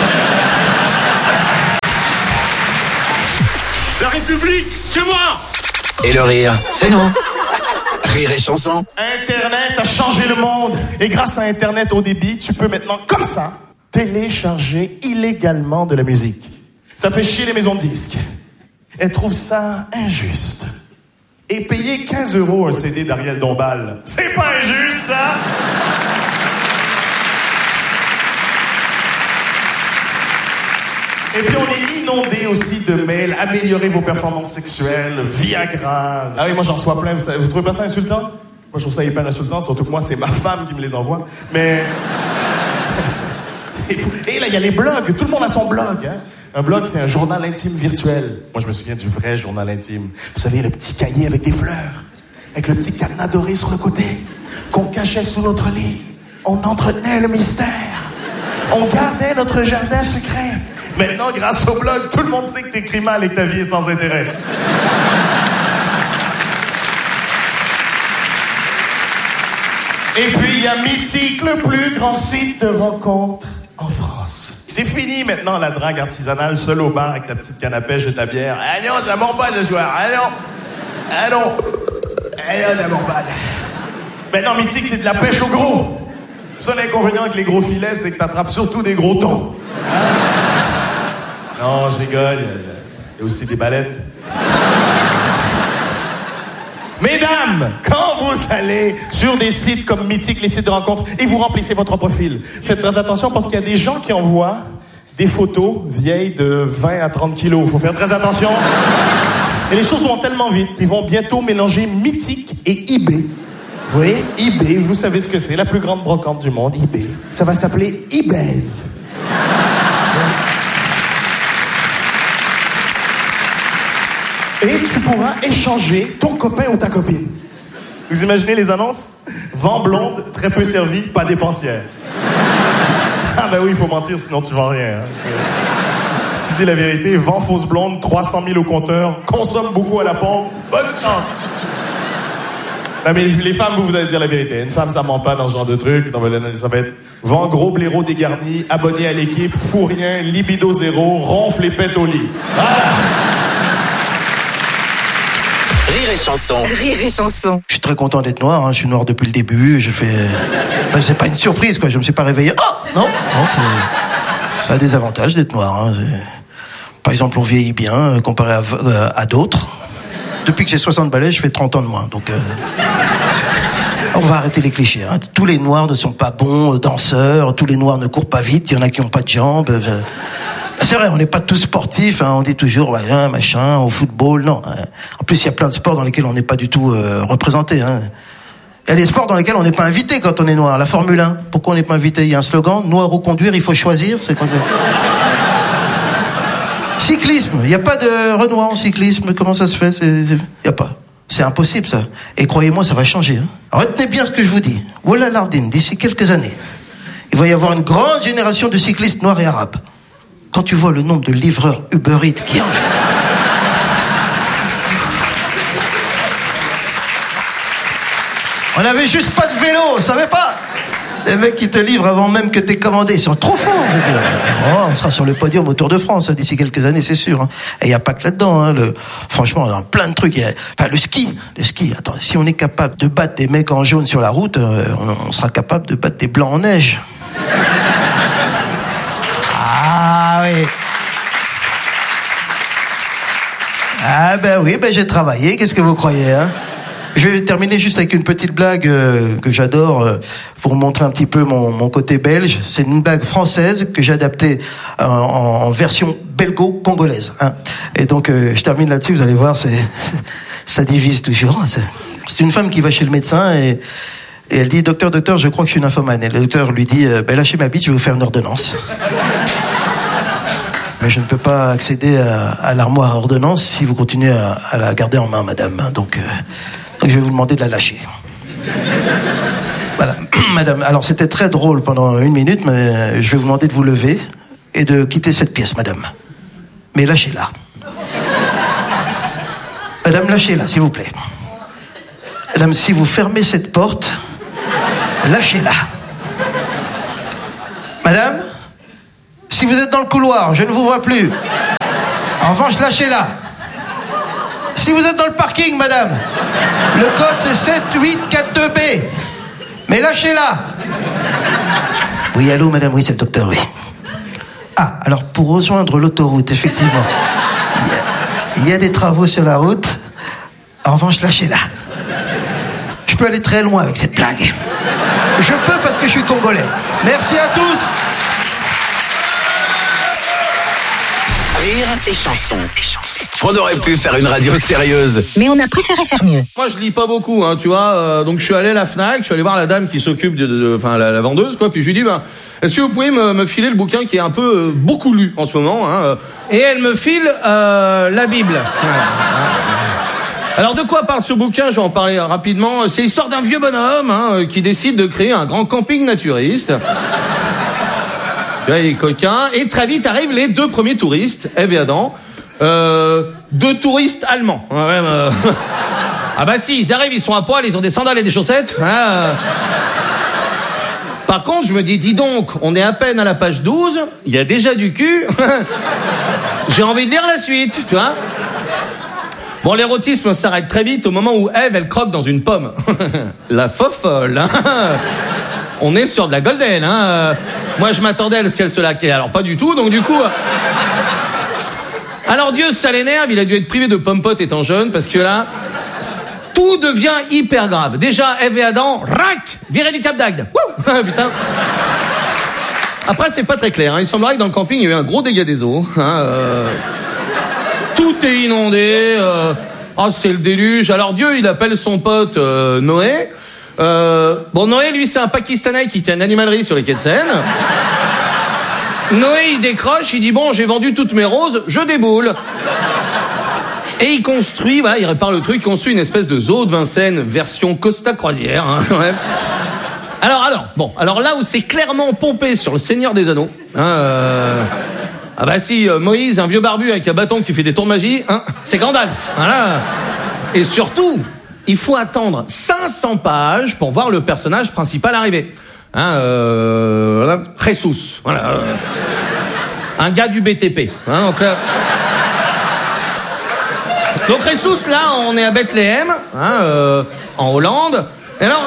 La République, c'est moi. Et le rire, c'est nous. Rire et chanson. Internet a changé le monde. Et grâce à Internet haut débit, tu peux maintenant, comme ça, télécharger illégalement de la musique. Ça fait chier les maisons de disques. Elles trouvent ça injuste. Et payer 15 € un CD d'Ariel Dombal, c'est pas injuste, ça? Et puis on est inondé aussi de mails, améliorer vos performances sexuelles, Viagra. Ah oui, moi j'en reçois plein, vous trouvez pas ça insultant? Moi je trouve ça hyper insultant, surtout que moi c'est ma femme qui me les envoie. Mais... Et là il y a les blogs, tout le monde a son blog, hein? Un blog, c'est un journal intime virtuel. Moi, je me souviens du vrai journal intime. Vous savez, le petit cahier avec des fleurs, avec le petit cadenas doré sur le côté, qu'on cachait sous notre lit. On entretenait le mystère. On gardait notre jardin secret. Maintenant, grâce au blog, tout le monde sait que t'écris mal et que ta vie est sans intérêt. Et puis, il y a Mythique, le plus grand site de rencontres en France. C'est fini maintenant la drague artisanale, seule au bar avec ta petite canne à pêche et ta bière. Ah non, ça mord pas ce soir. Ah non. Ah non. Ah non, ça mord pas. Maintenant, Mythique, c'est de la pêche au gros. Seul inconvénient avec les gros filets, c'est que t'attrapes surtout des gros thons. Non, je rigole. Il y a aussi des baleines. Mesdames, quand vous allez sur des sites comme Mythique, les sites de rencontres, et vous remplissez votre profil, faites très attention parce qu'il y a des gens qui envoient des photos vieilles de 20 à 30 kilos. Il faut faire très attention. Et les choses vont tellement vite qu'ils vont bientôt mélanger Mythique et eBay. Oui, eBay, vous savez ce que c'est, la plus grande brocante du monde, eBay. Ça va s'appeler eBaise. Et tu pourras échanger ton copain ou ta copine. Vous imaginez les annonces? Vent blonde, très peu servie, pas dépensière. Ah ben oui, il faut mentir, sinon tu vends rien. Hein. Si tu dis la vérité, vent fausse blonde, 300 000 au compteur, consomme beaucoup à la pompe, bonne chance. Non mais les femmes, vous allez dire la vérité. Une femme, ça ment pas dans ce genre de truc. Ça va être vent gros blaireau dégarni, abonné à l'équipe, fou rien, libido zéro, ronfle et pète au lit. Voilà. Rire et chanson. Rire et chanson. Je suis très content d'être noir, hein. Je suis noir depuis le début, je fais... Ben, c'est pas une surprise, quoi, je me suis pas réveillé. Oh non, ça a des avantages d'être noir. Hein. Par exemple, on vieillit bien, comparé à d'autres. Depuis que j'ai 60 balais, je fais 30 ans de moins, donc... On va arrêter les clichés. Hein. Tous les noirs ne sont pas bons danseurs, tous les noirs ne courent pas vite, il y en a qui n'ont pas de jambes... C'est vrai, on n'est pas tous sportifs, hein, on dit toujours, voilà, machin, au football, non. Hein. En plus, il y a plein de sports dans lesquels on n'est pas du tout représenté. Hein. Il y a des sports dans lesquels on n'est pas invité quand on est noir. La Formule 1, pourquoi on n'est pas invité? Il y a un slogan, noir ou conduire, il faut choisir. C'est quoi? Cyclisme, il n'y a pas de Renoir en cyclisme, comment ça se fait? Il n'y a pas. C'est impossible, ça. Et croyez-moi, ça va changer. Hein. Retenez bien ce que je vous dis. Voilà Lardine, d'ici quelques années, il va y avoir une grande génération de cyclistes noirs et arabes. Quand tu vois le nombre de livreurs Uber Eats qui en fait... On n'avait juste pas de vélo, on savait pas. Les mecs qui te livrent avant même que t'aies commandé, ils sont trop forts. Oh, on sera sur le podium au Tour de France hein, d'ici quelques années, c'est sûr. Hein. Et il n'y a pas que là-dedans. Hein, franchement, il y a plein de trucs. Enfin, le ski. Attends, si on est capable de battre des mecs en jaune sur la route, on sera capable de battre des blancs en neige. Ah oui. Ah ben oui, ben j'ai travaillé, qu'est-ce que vous croyez hein? Je vais terminer juste avec une petite blague que j'adore pour montrer un petit peu mon côté belge. C'est une blague française que j'ai adaptée en version belgo-congolaise. Hein. Et donc je termine là-dessus, vous allez voir, ça divise toujours. C'est une femme qui va chez le médecin et elle dit « Docteur, je crois que je suis nymphomane ». Et le docteur lui dit « Lâchez ma bite, je vais vous faire une ordonnance ». Mais je ne peux pas accéder à l'armoire à ordonnance si vous continuez à la garder en main, madame. Donc je vais vous demander de la lâcher. Voilà, madame. Alors c'était très drôle pendant 1 minute, mais je vais vous demander de vous lever et de quitter cette pièce, madame. Mais lâchez-la. Madame, lâchez-la, s'il vous plaît. Madame, si vous fermez cette porte, lâchez-la. Madame, si vous êtes dans le couloir, je ne vous vois plus. En revanche, lâchez-la. Si vous êtes dans le parking, madame, le code c'est 7842B. Mais lâchez-la. Oui, allô, madame, oui, c'est le docteur, oui. Ah, alors pour rejoindre l'autoroute, effectivement, il y a des travaux sur la route. En revanche, lâchez-la. Je peux aller très loin avec cette blague. Je peux parce que je suis congolais. Merci à tous. Rire et chanson. On aurait pu faire une radio sérieuse. Mais on a préféré faire mieux. Moi, je lis pas beaucoup, hein, tu vois. Donc, je suis allé à la Fnac, je suis allé voir la dame qui s'occupe enfin, la vendeuse, quoi. Puis je lui dis, est-ce que vous pouvez me filer le bouquin qui est un peu beaucoup lu en ce moment, hein. Et elle me file la Bible. Alors, de quoi parle ce bouquin? Je vais en parler rapidement. C'est l'histoire d'un vieux bonhomme, hein, qui décide de créer un grand camping naturiste. Là, il est coquin. Et très vite arrivent les 2 premiers touristes, Ève et Adam. 2 touristes allemands. Ah bah si, ils arrivent, ils sont à poil, ils ont des sandales et des chaussettes. Par contre, je me dis donc, on est à peine à la page 12, il y a déjà du cul. J'ai envie de lire la suite, tu vois. Bon, l'érotisme s'arrête très vite au moment où Ève, elle croque dans une pomme. La fofolle, hein. On est sur de la golden, hein. Moi, je m'attendais à ce qu'elle se laquait. Alors, pas du tout, donc du coup... Alors, Dieu, ça l'énerve, il a dû être privé de pommes-potes étant jeune, parce que là, tout devient hyper grave. Déjà, Ève et Adam, rac, viré du Cap d'Agde. Putain. Après, c'est pas très clair, hein. Il semblerait que dans le camping, il y a eu un gros dégât des eaux, hein. Tout est inondé, c'est le déluge. Alors, Dieu, il appelle son pote Noé. Bon, Noé, lui, c'est un Pakistanais qui tient une animalerie sur les quais de Seine. Noé, il décroche, il dit, bon, j'ai vendu toutes mes roses, je déboule. Et il construit, voilà, il répare le truc, il construit une espèce de zoo de Vincennes, version Costa Croisière, hein, quand même. Alors là où c'est clairement pompé sur le Seigneur des Anneaux, hein, ah bah si, Moïse, un vieux barbu avec un bâton qui fait des tours de magie, hein, c'est Gandalf, voilà. Et surtout, il faut attendre 500 pages pour voir le personnage principal arriver. Hein, voilà, Jesus, voilà, un gars du BTP. Hein, donc Jesus, là, on est à Bethléem, hein, en Hollande. Et alors,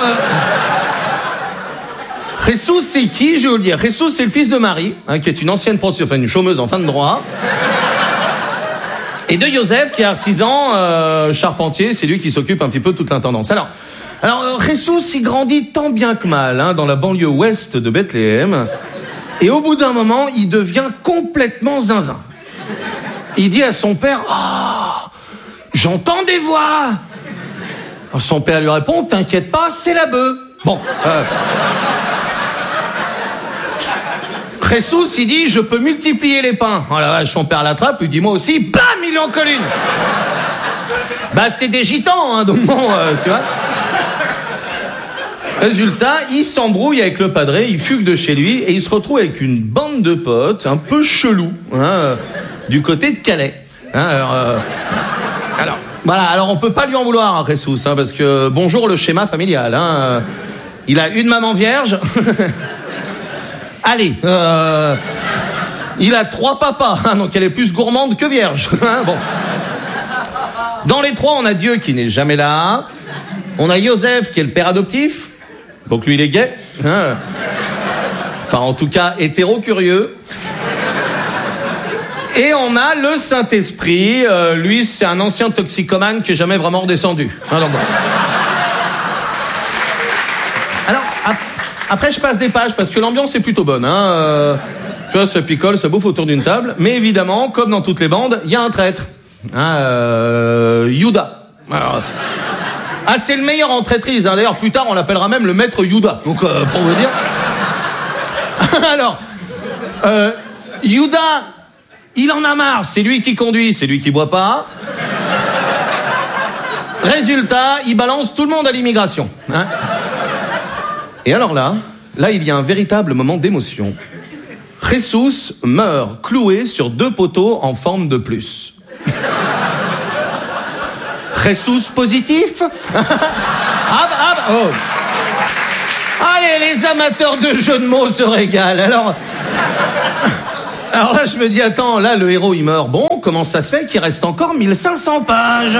Jesus, c'est qui? Je vais vous le dire. Jesus, c'est le fils de Marie, hein, qui est une ancienne prostituée, enfin une chômeuse en fin de droit. Et de Joseph, qui est artisan, charpentier, c'est lui qui s'occupe un petit peu de toute l'intendance. Alors, Jesus, il grandit tant bien que mal, hein, dans la banlieue ouest de Bethléem. Et au bout d'un moment, il devient complètement zinzin. Il dit à son père, j'entends des voix. Alors, son père lui répond, t'inquiète pas, c'est la bœuf. Bon. Jesus, il dit, je peux multiplier les pains. Oh la vache, son père l'attrape, lui dit, moi aussi, bam, il en colle une. Bah, c'est des gitans, hein, donc bon, tu vois. Résultat, il s'embrouille avec le padré, il fugue de chez lui, et il se retrouve avec une bande de potes, un peu chelou, hein, du côté de Calais. Hein, alors on peut pas lui en vouloir, hein, Jesus, hein, parce que, bonjour le schéma familial, hein. Il a une maman vierge. Allez, il a 3 papas, hein, donc elle est plus gourmande que vierge. Hein, bon. Dans les 3, on a Dieu qui n'est jamais là. On a Joseph qui est le père adoptif. Donc lui, il est gay. Hein. Enfin, en tout cas, hétéro-curieux. Et on a le Saint-Esprit. Lui, c'est un ancien toxicomane qui n'est jamais vraiment redescendu. Alors, bon. Alors, après, je passe des pages parce que l'ambiance est plutôt bonne. Hein. Tu vois, ça picole, ça bouffe autour d'une table. Mais évidemment, comme dans toutes les bandes, il y a un traître. Hein, Judas. Alors, c'est le meilleur en traîtrise. Hein. D'ailleurs, plus tard, on l'appellera même le maître Judas. Donc, pour vous dire. Alors, Judas, il en a marre. C'est lui qui conduit, c'est lui qui boit pas. Résultat, il balance tout le monde à l'immigration. Hein. Et alors là, il y a un véritable moment d'émotion. Jesus meurt cloué sur 2 poteaux en forme de plus. Jesus positif. Oh. Allez, les amateurs de jeux de mots se régalent. Alors là, je me dis, attends, là, le héros, il meurt. Bon, comment ça se fait qu'il reste encore 1500 pages?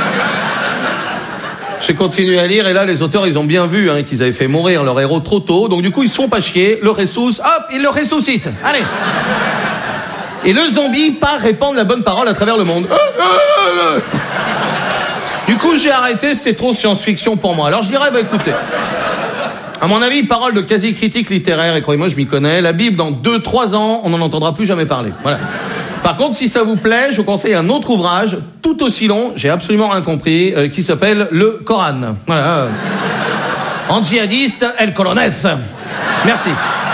J'ai continué à lire, et là, les auteurs, ils ont bien vu qu'ils avaient fait mourir leur héros trop tôt. Donc, du coup, ils se font pas chier, le ressuscitent, hop, ils le ressuscitent. Allez. Et le zombie part répandre la bonne parole à travers le monde. Du coup, j'ai arrêté, c'était trop science-fiction pour moi. Alors, je dirais, écoutez... À mon avis, parole de quasi-critique littéraire, et croyez-moi, je m'y connais, la Bible, dans 2-3 ans, on n'en entendra plus jamais parler. Voilà. Par contre, si ça vous plaît, je vous conseille un autre ouvrage, tout aussi long, j'ai absolument rien compris, qui s'appelle Le Coran. Voilà. En djihadiste, El Colonef. Merci.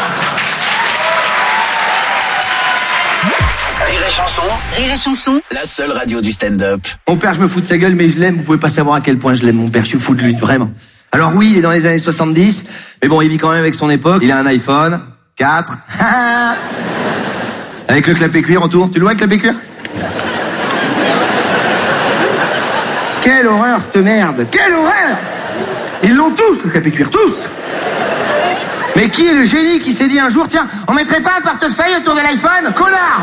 Rire et chanson, la seule radio du stand-up. Mon père, je me fous de sa gueule, mais je l'aime. Vous pouvez pas savoir à quel point je l'aime, mon père. Je suis fou de lui, vraiment. Alors oui, il est dans les années 70, mais bon, il vit quand même avec son époque. Il a un iPhone 4. Avec le clapet cuir autour. Tu le vois, le clapet cuir? Quelle horreur, cette merde. Quelle horreur. Ils l'ont tous, le clapet cuir, tous. Mais qui est le génie qui s'est dit un jour, tiens, on mettrait pas un portefeuille autour de l'iPhone? Connard.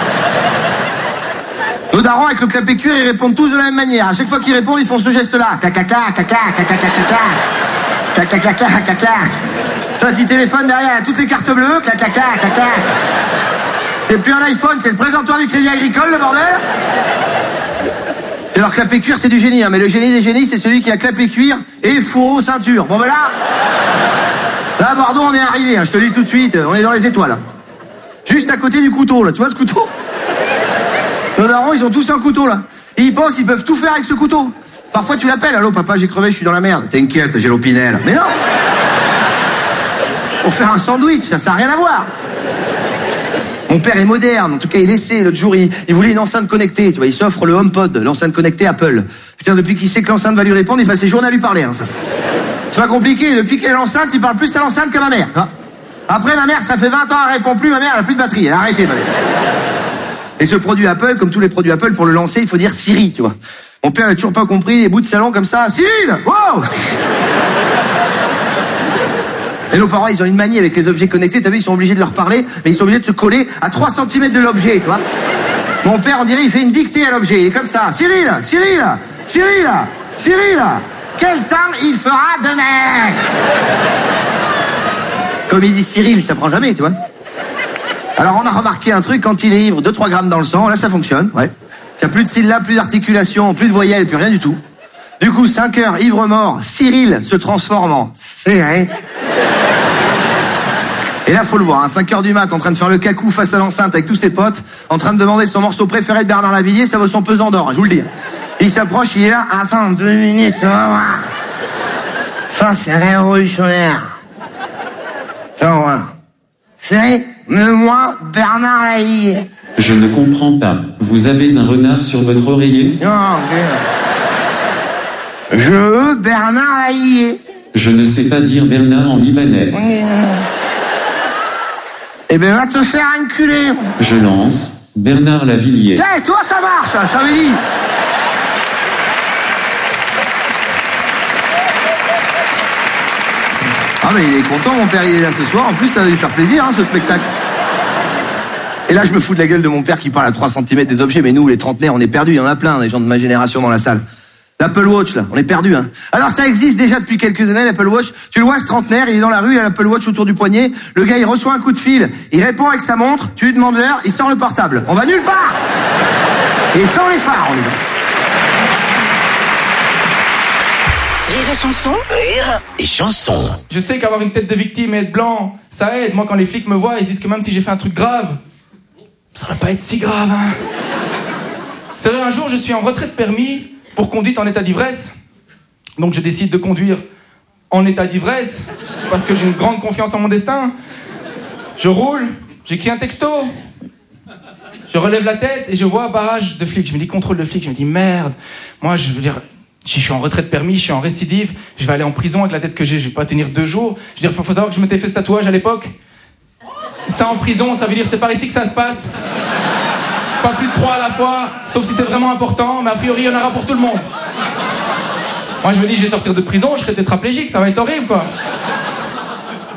Nos darons avec le clapet cuir, ils répondent tous de la même manière. À chaque fois qu'ils répondent, ils font ce geste-là. Caca, caca, caca, caca, caca, caca, caca, caca. Toi, tu téléphones derrière, toutes les cartes bleues, caca, caca, caca. C'est plus un iPhone, c'est le présentoir du Crédit Agricole, le bordel. Et alors, clapet cuir, c'est du génie, mais le génie des génies, c'est celui qui a clapet cuir et fourreau ceinture. Bon, ben là, Bordeaux, on est arrivé, je te le dis tout de suite, on est dans les étoiles. Juste à côté du couteau, là, tu vois ce couteau? Nos darons, ils ont tous un couteau, là. Et ils pensent qu'ils peuvent tout faire avec ce couteau. Parfois, tu l'appelles. Allô, papa, j'ai crevé, je suis dans la merde. T'inquiète, j'ai l'opinel. Mais non! Pour faire un sandwich, ça n'a rien à voir. Mon père est moderne. En tout cas, il essaie. L'autre jour, il voulait une enceinte connectée. Tu vois, il s'offre le HomePod, l'enceinte connectée Apple. Putain, depuis qu'il sait que l'enceinte va lui répondre, il passe ses journées à lui parler, ça. C'est pas compliqué. Depuis qu'il a l'enceinte, il parle plus à l'enceinte que ma mère. Après, ma mère, ça fait 20 ans, elle répond plus. Ma mère, elle a plus de batterie. Elle a arrêté, ma mère. Et ce produit Apple, comme tous les produits Apple, pour le lancer, il faut dire Siri, tu vois. Mon père n'a toujours pas compris les bouts de salon comme ça. Cyril! Wow! Et nos parents, ils ont une manie avec les objets connectés. T'as vu, ils sont obligés de leur parler, mais ils sont obligés de se coller à 3 cm de l'objet, tu vois. Mon père, on dirait, il fait une dictée à l'objet. Il est comme ça. Cyril! Cyril! Cyril! Cyril! Quel temps il fera demain? Comme il dit Cyril, ça prend jamais, tu vois. Alors on a remarqué un truc, quand il est ivre, 2-3 grammes dans le sang, là ça fonctionne, ouais. Il n'y a plus de syllabes, plus d'articulation, plus de voyelles, plus rien du tout. Du coup, 5 heures, ivre mort, Cyril se transforme en Cyril. Et là, faut le voir, 5 heures du mat, en train de faire le cacou face à l'enceinte avec tous ses potes, en train de demander son morceau préféré de Bernard Lavillier, ça vaut son pesant d'or, je vous le dis. Il s'approche, il est là, attends 2 minutes, on va voir. Ça, c'est révolutionnaire. On va. C'est moi, Bernard Lavillier. Je ne comprends pas. Vous avez un renard sur votre oreiller? Non, je veux Bernard Lavillier. Je ne sais pas dire Bernard en libanais. Eh ben, va te faire enculer. Je lance Bernard Lavillier. Hey, toi, ça marche, je t'avais dit. Ah mais il est content, mon père, il est là ce soir. En plus, ça va lui faire plaisir, ce spectacle. Et là, je me fous de la gueule de mon père qui parle à 3 cm des objets. Mais nous, les trentenaires, on est perdus. Il y en a plein, des gens de ma génération dans la salle. L'Apple Watch, là, on est perdus. Alors, ça existe déjà depuis quelques années, l'Apple Watch. Tu le vois, ce trentenaire, il est dans la rue, il a l'Apple Watch autour du poignet. Le gars, il reçoit un coup de fil. Il répond avec sa montre. Tu lui demandes l'heure, il sort le portable. On va nulle part. Et sans les phares, on y va. Rire et chanson. Rire et chanson. Je sais qu'avoir une tête de victime et être blanc, ça aide. Moi, quand les flics me voient, ils disent que même si j'ai fait un truc grave, ça va pas être si grave, C'est vrai, un jour, je suis en retrait de permis pour conduite en état d'ivresse. Donc, je décide de conduire en état d'ivresse parce que j'ai une grande confiance en mon destin. Je roule, j'écris un texto. Je relève la tête et je vois un barrage de flics. Je me dis contrôle de flics. Je me dis merde. Moi, je veux dire... Je suis en retrait de permis, je suis en récidive, je vais aller en prison avec la tête que j'ai, je vais pas tenir 2 jours. Je veux dire, faut savoir que je m'étais fait ce tatouage à l'époque. Ça en prison, ça veut dire c'est par ici que ça se passe. Pas plus de 3 à la fois, sauf si c'est vraiment important, mais a priori il y en aura pour tout le monde. Moi je me dis je vais sortir de prison, je serai tétraplégique, ça va être horrible quoi.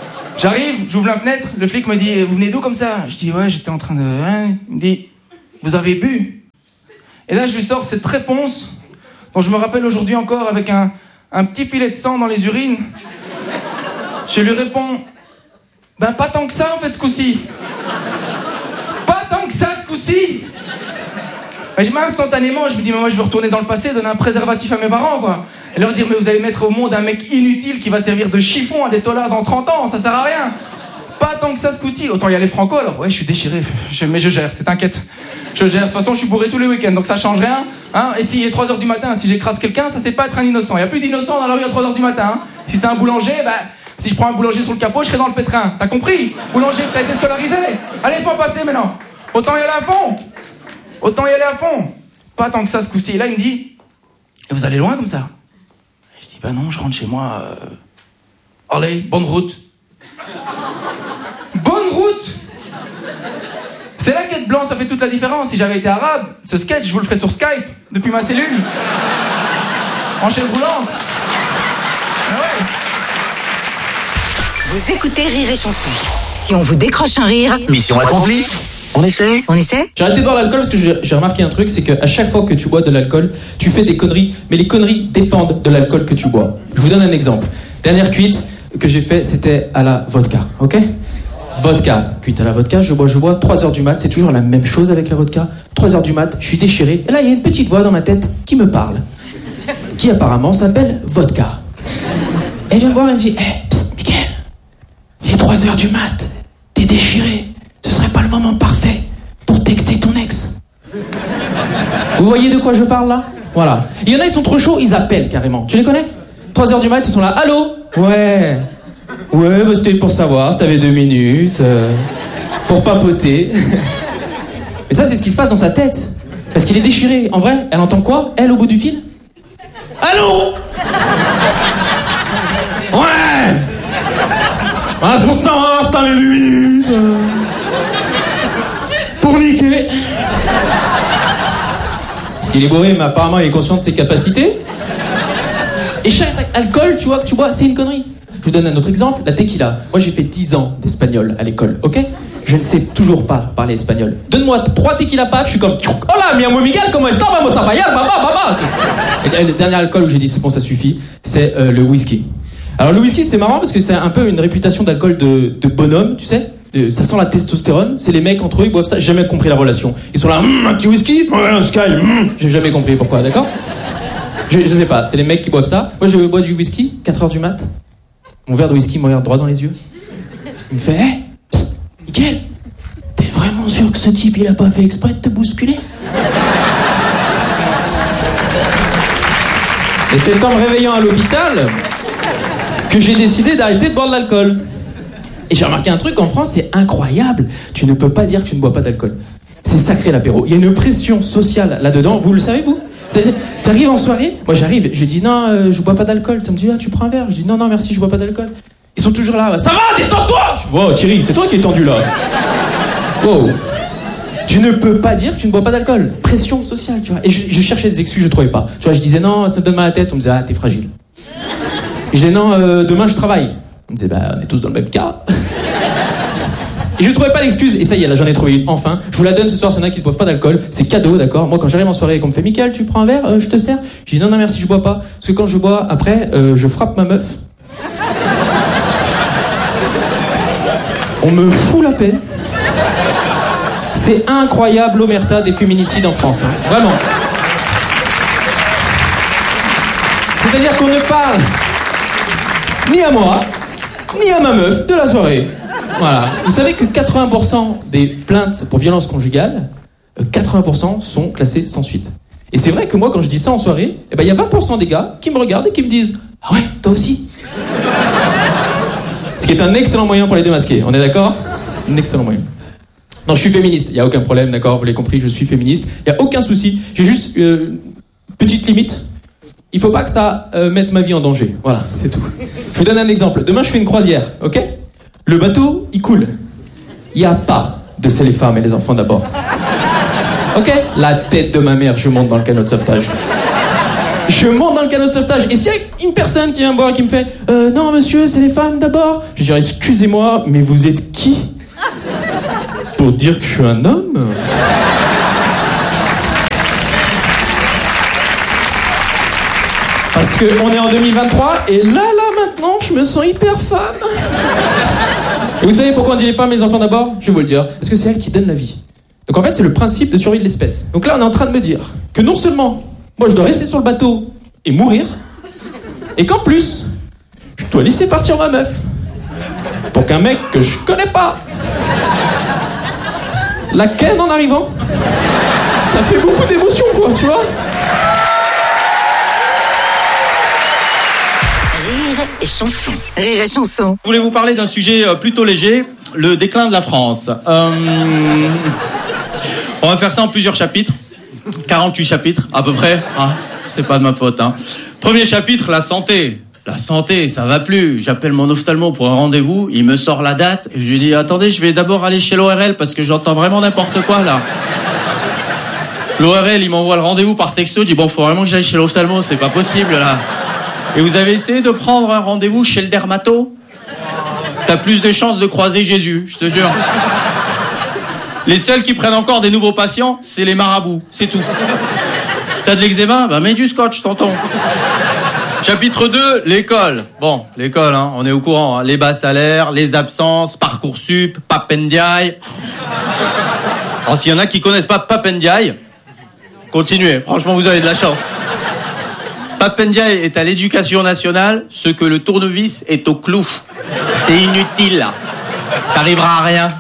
J'arrive, j'ouvre la fenêtre, le flic me dit, vous venez d'où comme ça? Je dis, ouais, j'étais en train de... Hein? Il me dit, vous avez bu? Et là, je lui sors cette réponse dont je me rappelle aujourd'hui encore avec un petit filet de sang dans les urines. Je lui réponds, ben pas tant que ça en fait ce coup-ci. Pas tant que ça ce coup-ci. Et instantanément, je me dis, mais moi je veux retourner dans le passé, donner un préservatif à mes parents, quoi. Et leur dire, mais vous allez mettre au monde un mec inutile qui va servir de chiffon à des tollards dans 30 ans, ça sert à rien. Pas tant que ça ce coup-ci. Autant y aller franco, alors ouais, je suis déchiré, mais je gère, t'inquiète. Je gère, de toute façon je suis bourré tous les week-ends, donc ça change rien. Hein. Et s'il est 3h du matin, si j'écrase quelqu'un, ça c'est pas être un innocent. Y a plus d'innocents dans la rue à 3h du matin. Hein. Si c'est un boulanger, bah, si je prends un boulanger sur le capot, je serai dans le pétrin. T'as compris? Boulanger, t'as été scolarisé. Allez, laisse-moi passer maintenant. Autant y aller à fond. Autant y aller à fond. Pas tant que ça ce coup-ci. Et là il me dit, et vous allez loin comme ça? Et je dis, bah non, je rentre chez moi. Allez, bonne route. Bonne route. C'est là qu'être blanc, ça fait toute la différence. Si j'avais été arabe, ce sketch, je vous le ferais sur Skype, depuis ma cellule. En chaise roulante. Ah ouais. Vous écoutez Rire et Chanson. Si on vous décroche un rire... Mission accomplie. On essaie? On essaie? J'ai arrêté de boire l'alcool parce que j'ai remarqué un truc, c'est qu'à chaque fois que tu bois de l'alcool, tu fais des conneries, mais les conneries dépendent de l'alcool que tu bois. Je vous donne un exemple. Dernière cuite que j'ai fait, c'était à la vodka, ok? Vodka, cuite à la vodka, je bois, 3h du mat, c'est toujours la même chose avec la vodka. 3h du mat, je suis déchiré, et là il y a une petite voix dans ma tête qui me parle, qui apparemment s'appelle Vodka. Elle vient me voir et me dit, psst, Mickaël, il est 3h du mat, t'es déchiré, ce serait pas le moment parfait pour texter ton ex. Vous voyez de quoi je parle là? Voilà. Il y en a, ils sont trop chauds, ils appellent carrément. Tu les connais? 3h du mat, ils sont là, allô? Ouais, bah c'était pour savoir si t'avais 2 minutes, pour papoter. Mais ça, c'est ce qui se passe dans sa tête. Parce qu'il est déchiré. En vrai, elle entend quoi? Elle, au bout du fil? Allô? Ouais! Ah, c'est pour savoir si t'avais 2 minutes, pour niquer. Parce qu'il est bourré, mais apparemment, il est conscient de ses capacités. Et chaque alcool, tu vois, que tu bois, c'est une connerie. Je vous donne un autre exemple, la tequila. Moi, j'ai fait 10 ans d'espagnol à l'école, ok? Je ne sais toujours pas parler espagnol. Donne-moi 3 tequila paf, je suis comme... Hola, mi amor Miguel, comment est-ce? Vamos a bailar, baba. Et le dernier alcool où j'ai dit, c'est bon, ça suffit, c'est le whisky. Alors, le whisky, c'est marrant parce que c'est un peu une réputation d'alcool de bonhomme, tu sais? Ça sent la testostérone, c'est les mecs entre eux, ils boivent ça, j'ai jamais compris la relation. Ils sont là, un petit whisky? Ouais, un sky, J'ai jamais compris pourquoi, d'accord? Je sais pas, c'est les mecs qui boivent ça. Moi, je bois du whisky, 4h du mat. Mon verre de whisky me regarde droit dans les yeux. Il me fait, psst, Mickaël, t'es vraiment sûr que ce type, il a pas fait exprès de te bousculer? Et c'est en me réveillant à l'hôpital que j'ai décidé d'arrêter de boire de l'alcool. Et j'ai remarqué un truc, en France, c'est incroyable. Tu ne peux pas dire que tu ne bois pas d'alcool. C'est sacré l'apéro. Il y a une pression sociale là-dedans. Vous le savez, vous? T'arrives en soirée, moi j'arrive, je dis non, je bois pas d'alcool. Ça me dit, ah, tu prends un verre? Je dis non, merci, je bois pas d'alcool. Ils sont toujours là, ça va, détends-toi! Je dis, oh Thierry, c'est toi qui es tendu là. Wow. Tu ne peux pas dire que tu ne bois pas d'alcool. Pression sociale, tu vois. Et je cherchais des excuses, je trouvais pas. Tu vois, je disais non, ça me donne mal à la tête. On me disait, ah, t'es fragile. Et je disais non, demain je travaille. On me disait, bah, on est tous dans le même cas. Et je trouvais pas d'excuse, et ça y est, là j'en ai trouvé une, enfin. Je vous la donne ce soir, s'il y en a qui ne boivent pas d'alcool, c'est cadeau, d'accord? Moi quand j'arrive en soirée et qu'on me fait, Mickaël, tu prends un verre, je te sers? Je dis non, merci, je bois pas. Parce que quand je bois, après, je frappe ma meuf. On me fout la paix. C'est incroyable l'omerta des féminicides en France, hein. Vraiment. C'est-à-dire qu'on ne parle ni à moi, ni à ma meuf de la soirée. Voilà. Vous savez que 80% des plaintes pour violence conjugale, 80% sont classées sans suite. Et c'est vrai que moi, quand je dis ça en soirée, eh ben, y a 20% des gars qui me regardent et qui me disent « Ah ouais, toi aussi ?» Ce qui est un excellent moyen pour les démasquer, on est d'accord? Un excellent moyen. Non, je suis féministe, il n'y a aucun problème, d'accord? Vous l'avez compris, je suis féministe. Il n'y a aucun souci. J'ai juste petite limite. Il ne faut pas que ça mette ma vie en danger. Voilà, c'est tout. Je vous donne un exemple. Demain, je fais une croisière, ok? Le bateau, il coule. Il n'y a pas de c'est les femmes et les enfants d'abord. Ok? La tête de ma mère, je monte dans le canot de sauvetage. Je Je monte dans le canot de sauvetage. Et s'il y a une personne qui vient me voir et qui me fait non monsieur, c'est les femmes d'abord, je dirais excusez-moi, mais vous êtes qui pour dire que je suis un homme? Parce qu'on est en 2023 et là maintenant je me sens hyper femme. Et vous savez pourquoi on dit les femmes et les enfants d'abord? Je vais vous le dire. Parce que c'est elles qui donnent la vie. Donc en fait c'est le principe de survie de l'espèce. Donc là on est en train de me dire que non seulement moi je dois rester sur le bateau et mourir, et qu'en plus je dois laisser partir ma meuf pour qu'un mec que je connais pas la ken en arrivant. Ça fait beaucoup d'émotions quoi, tu vois. Rire et chanson. Rire et chanson. Je voulais vous parler d'un sujet plutôt léger, le déclin de la France. On va faire ça en plusieurs chapitres. 48 chapitres, à peu près. Ah, c'est pas de ma faute. Hein. Premier chapitre, la santé. La santé, ça va plus. J'appelle mon ophtalmo pour un rendez-vous, il me sort la date. Je lui dis, attendez, je vais d'abord aller chez l'ORL parce que j'entends vraiment n'importe quoi, là. L'ORL, il m'envoie le rendez-vous par texto, il dit, bon, faut vraiment que j'aille chez l'ophtalmo, c'est pas possible, là. Et vous avez essayé de prendre un rendez-vous chez le dermato? T'as plus de chances de croiser Jésus, je te jure. Les seuls qui prennent encore des nouveaux patients, c'est les marabouts, c'est tout. T'as de l'eczéma? Bah mets du scotch, tonton. Chapitre 2, l'école. Bon, l'école, hein, on est au courant. Hein. Les bas salaires, les absences, Parcoursup, Papendiaï. Alors s'il y en a qui connaissent pas Papendiaï, continuez, franchement vous avez de la chance. Papendiaï est à l'éducation nationale ce que le tournevis est au clou. C'est inutile, là. T'arriveras à rien.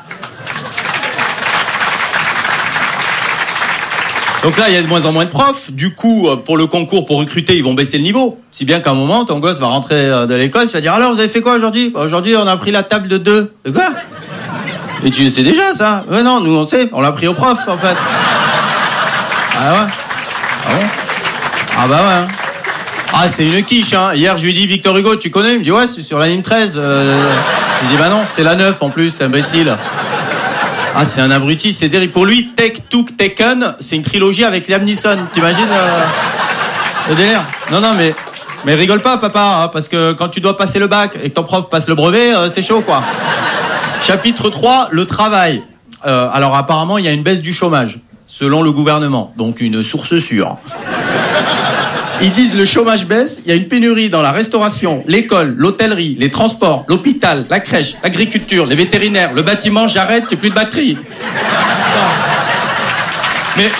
Donc là, il y a de moins en moins de profs. Du coup, pour le concours, pour recruter, ils vont baisser le niveau. Si bien qu'à un moment, ton gosse va rentrer de l'école, tu vas dire, alors, vous avez fait quoi aujourd'hui? Aujourd'hui, on a pris la table de 2. De quoi? Et tu sais déjà, ça? Non, nous, on sait. On l'a pris au prof, en fait. Ah ouais? Ah bon? Ah bah ouais. Ah, c'est une quiche, hein. Hier, je lui ai dit, Victor Hugo, tu connais? Il me dit, ouais, c'est sur la ligne 13. Je lui dis, bah non, c'est la 9, en plus, c'est imbécile. Ah, c'est un abruti, c'est terrible. Pour lui, Tech, Took, Taken, c'est une trilogie avec Liam Neeson. T'imagines le délire? Non, mais rigole pas, papa, hein, parce que quand tu dois passer le bac et que ton prof passe le brevet, c'est chaud, quoi. Chapitre 3, le travail. Alors, apparemment, il y a une baisse du chômage, selon le gouvernement. Donc, une source sûre. Ils disent le chômage baisse, il y a une pénurie dans la restauration, l'école, l'hôtellerie, les transports, l'hôpital, la crèche, l'agriculture, les vétérinaires, le bâtiment, j'arrête, j'ai plus de batterie. Non. Mais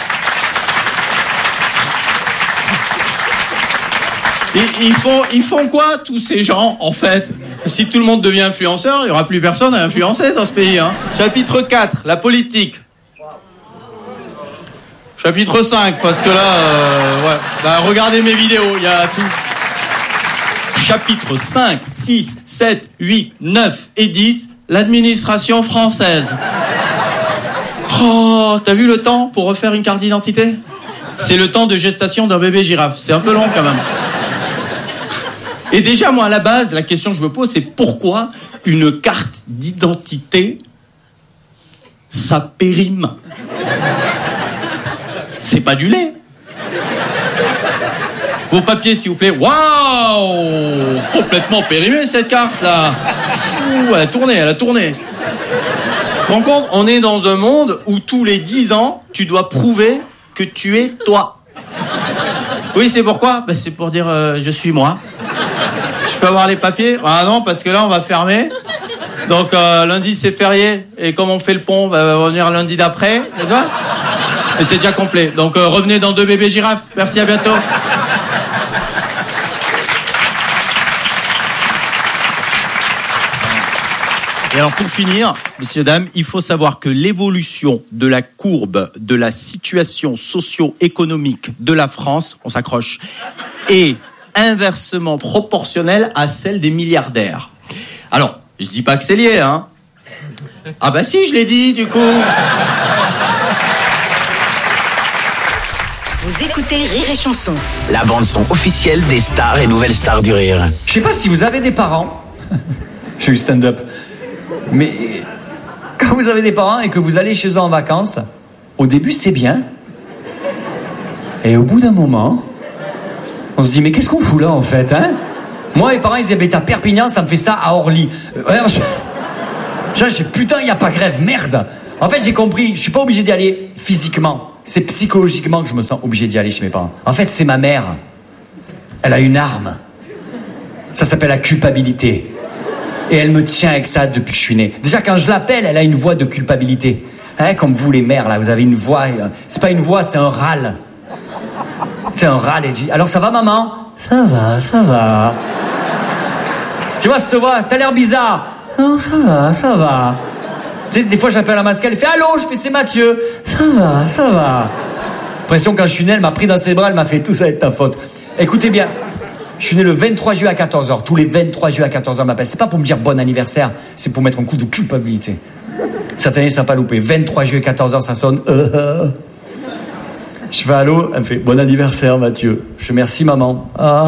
ils font quoi tous ces gens en fait? Si tout le monde devient influenceur, il n'y aura plus personne à influencer dans ce pays. Hein. Chapitre 4, la politique. Chapitre 5, parce que là, ouais. Bah, regardez mes vidéos, il y a tout. Chapitre 5, 6, 7, 8, 9 et 10, l'administration française. Oh, t'as vu le temps pour refaire une carte d'identité? C'est le temps de gestation d'un bébé girafe. C'est un peu long quand même. Et déjà, moi, à la base, la question que je me pose, c'est pourquoi une carte d'identité, ça périme? C'est pas du lait. Vos papiers, s'il vous plaît. Waouh! Complètement périmée, cette carte-là. Fou, elle a tourné. Tu te rends compte? On est dans un monde où tous les 10 ans, tu dois prouver que tu es toi. Oui, c'est pourquoi? Ben, c'est pour dire je suis moi. Je peux avoir les papiers? Ah non, parce que là, on va fermer. Donc, lundi, c'est férié. Et comme on fait le pont, on va revenir lundi d'après. D'accord? Et c'est déjà complet. Donc revenez dans 2 bébés girafes. Merci, à bientôt. Et alors pour finir, messieurs, dames, il faut savoir que l'évolution de la courbe de la situation socio-économique de la France, on s'accroche, est inversement proportionnelle à celle des milliardaires. Alors, je dis pas que c'est lié, hein. Ah bah si, je l'ai dit, du coup. Vous écoutez Rire et Chanson. La bande-son officielle des stars et nouvelles stars du rire. Je sais pas si vous avez des parents. Je suis stand-up. Mais quand vous avez des parents et que vous allez chez eux en vacances, au début c'est bien. Et au bout d'un moment, On se dit, mais qu'est-ce qu'on fout là, en fait, hein? Moi, mes parents, ils habitent à Perpignan, ça me fait ça à Orly. Putain, il n'y a pas grève, merde. En fait, j'ai compris, je suis pas obligé d'y aller physiquement. C'est psychologiquement que je me sens obligé d'y aller chez mes parents. En fait, c'est ma mère. Elle a une arme. Ça s'appelle la culpabilité. Et elle me tient avec ça depuis que je suis né. Déjà, quand je l'appelle, elle a une voix de culpabilité. Hein, comme vous, les mères, là, vous avez une voix. C'est pas une voix, c'est un râle. C'est un râle. Et je dis, alors ça va, maman? Ça va, ça va. Tu vois cette voix? T'as l'air bizarre. Non, ça va, ça va. Tu sais, des fois, j'appelle la masque, elle fait allô, je fais c'est Mathieu. Ça va, ça va. L'impression, quand je suis né, elle m'a pris dans ses bras, elle m'a fait tout ça avec ta faute. Écoutez bien, je suis né le 23 juillet à 14h. Tous les 23 juillet à 14h m'appellent. C'est pas pour me dire bon anniversaire, c'est pour mettre un coup de culpabilité. Cette année, ça n'a pas loupé. 23 juillet 14h, ça sonne. Je fais allô, elle me fait bon anniversaire, Mathieu. Je fais merci, maman.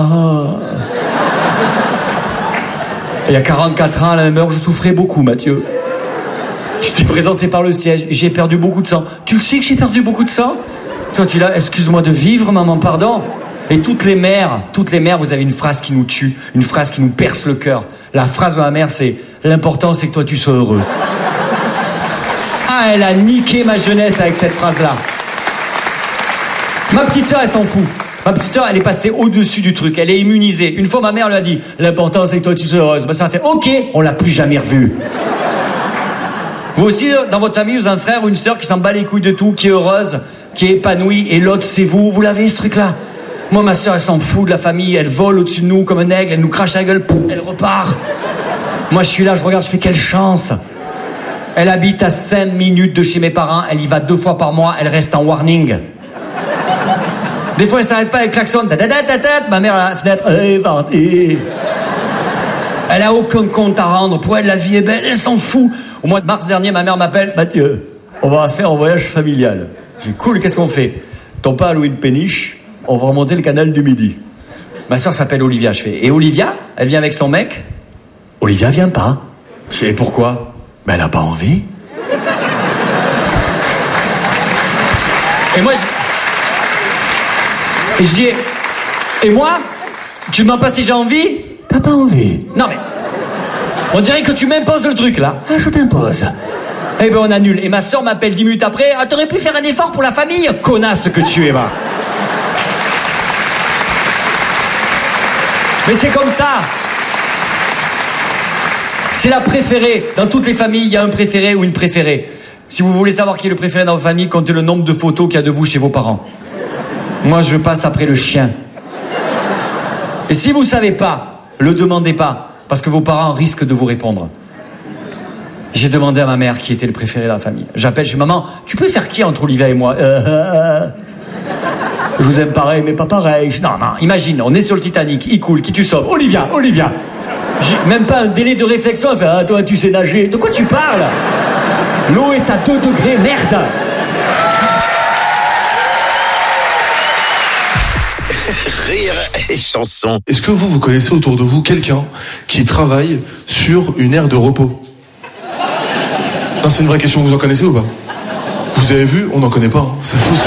Et il y a 44 ans, à la même heure, je souffrais beaucoup, Mathieu. J'étais présenté par le siège et j'ai perdu beaucoup de sang. Tu le sais que j'ai perdu beaucoup de sang? Toi, tu l'as, excuse-moi de vivre, maman, pardon. Et toutes les mères, vous avez une phrase qui nous tue, une phrase qui nous perce le cœur. La phrase de ma mère, c'est l'important, c'est que toi, tu sois heureux. Ah, elle a niqué ma jeunesse avec cette phrase-là. Ma petite sœur, elle s'en fout. Ma petite sœur, elle est passée au-dessus du truc. Elle est immunisée. Une fois, ma mère lui a dit l'important, c'est que toi, tu sois heureuse. Ben, ça a fait OK, on l'a plus jamais revue. Vous aussi, dans votre famille, vous avez un frère ou une sœur qui s'en bat les couilles de tout, qui est heureuse, qui est épanouie, et l'autre, c'est vous. Vous l'avez, ce truc-là? Moi, ma sœur, elle s'en fout de la famille. Elle vole au-dessus de nous comme un aigle. Elle nous crache à la gueule. Pouf, elle repart. Moi, je suis là, je regarde, je fais quelle chance. Elle habite à 5 minutes de chez mes parents. Elle y va 2 fois par mois. Elle reste en warning. Des fois, elle s'arrête pas avec klaxon. Ma mère à la fenêtre. Elle a aucun compte à rendre. Pour elle, la vie est belle. Elle s'en fout. Au mois de mars dernier, ma mère m'appelle. Mathieu, on va faire un voyage familial. Je dis, cool, qu'est-ce qu'on fait? Ton père a loué une péniche. On va remonter le canal du Midi. Ma soeur s'appelle Olivia. Je fais, et Olivia, elle vient avec son mec? Olivia vient pas. Je fais, et pourquoi? Ben, elle a pas envie. Et moi, je dis, et moi? Tu demandes pas si j'ai envie? T'as pas envie. Non mais, on dirait que tu m'imposes le truc là. Ah, je t'impose. Eh ben on annule. Et ma soeur m'appelle 10 minutes après. Ah, t'aurais pu faire un effort pour la famille, connasse que tu es, va. Mais c'est comme ça. C'est la préférée. Dans toutes les familles, il y a un préféré ou une préférée. Si vous voulez savoir qui est le préféré dans votre famille, comptez le nombre de photos qu'il y a de vous chez vos parents. Moi, je passe après le chien. Et si vous savez pas, le demandez pas, parce que vos parents risquent de vous répondre. J'ai demandé à ma mère qui était le préféré dans la famille. J'appelle, je dis, maman, tu peux faire qui entre Olivia et moi? Je vous aime pareil, mais pas pareil. Non, imagine, on est sur le Titanic, il coule, qui tu sauves? Olivia. J'ai même pas un délai de réflexion. Elle fait, ah, toi, tu sais nager. De quoi tu parles? L'eau est à 2 degrés, merde. Rire et chanson. Est-ce que vous connaissez autour de vous quelqu'un qui travaille sur une aire de repos? Non, c'est une vraie question, vous en connaissez ou pas? Vous avez vu? On n'en connaît pas. Hein. C'est fou,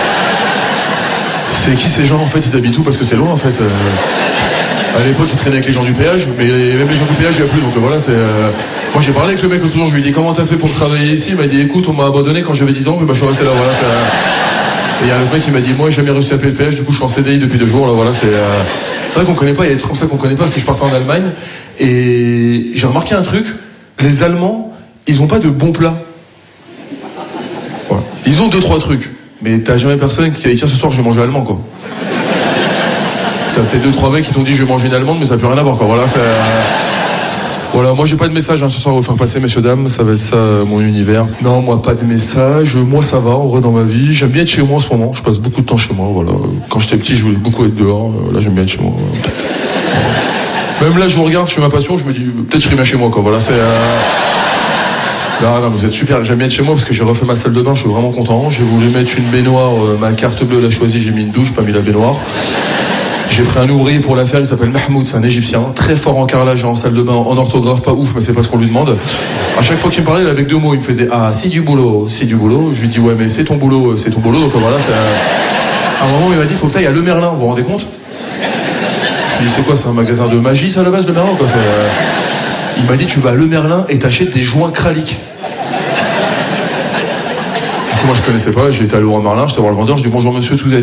c'est qui ces gens en fait? Ils habitent où? Parce que c'est loin en fait. À l'époque, ils traînaient avec les gens du péage, mais même les gens du péage, il n'y a plus. Donc voilà, c'est. Moi, j'ai parlé avec le mec l'autre jour, je lui ai dit comment t'as fait pour travailler ici? Il m'a dit écoute, on m'a abandonné quand j'avais 10 ans, mais bah, je suis resté là. Voilà. Et il y a l'autre mec qui m'a dit moi, j'ai jamais réussi à payer le péage, du coup, je suis en CDI depuis 2 jours. Là, voilà, c'est vrai qu'on connaît pas. Il y a des trucs comme ça qu'on connaît pas parce que je partais en Allemagne et j'ai remarqué un truc. Les Allemands, ils ont pas de bons plats. Voilà. Ils ont 2-3 trucs, mais t'as jamais personne qui a dit tiens ce soir je vais manger allemand quoi. T'as peut-être 2-3 mecs qui t'ont dit je vais manger une allemande, mais ça n'a plus rien à voir quoi. Voilà, voilà, moi j'ai pas de message ce soir à vous faire passer, messieurs dames, ça va être ça mon univers. Non, moi pas de message, moi ça va, heureux dans ma vie. J'aime bien être chez moi en ce moment, je passe beaucoup de temps chez moi. Voilà, quand j'étais petit je voulais beaucoup être dehors, là j'aime bien être chez moi. Même là je vous regarde, je fais ma passion, je me dis peut-être je serai bien chez moi quoi. Voilà, c'est. Non, vous êtes super, j'aime bien être chez moi parce que j'ai refait ma salle de bain, je suis vraiment content. J'ai voulu mettre une baignoire, ma carte bleue l'a choisie, j'ai mis une douche, pas mis la baignoire. J'ai pris un ouvrier pour la faire, il s'appelle Mahmoud, c'est un Égyptien, très fort en carrelage et en salle de bain, en orthographe pas ouf, mais c'est pas ce qu'on lui demande. À chaque fois qu'il me parlait, il avait 2 mots, il me faisait ah c'est du boulot. Je lui dis ouais mais c'est ton boulot, donc voilà. À un moment il m'a dit faut que t'ailles à Le Merlin, vous vous rendez compte? Je lui dis, c'est quoi, c'est un magasin de magie, ça, à la base, le Merlin, quoi? Il m'a dit, tu vas à Le Merlin et t'achètes des joints kralik. Du coup, moi, je connaissais pas, j'ai été à Leroy Merlin, j'étais voir le vendeur, je dis, bonjour monsieur, est-ce que vous avez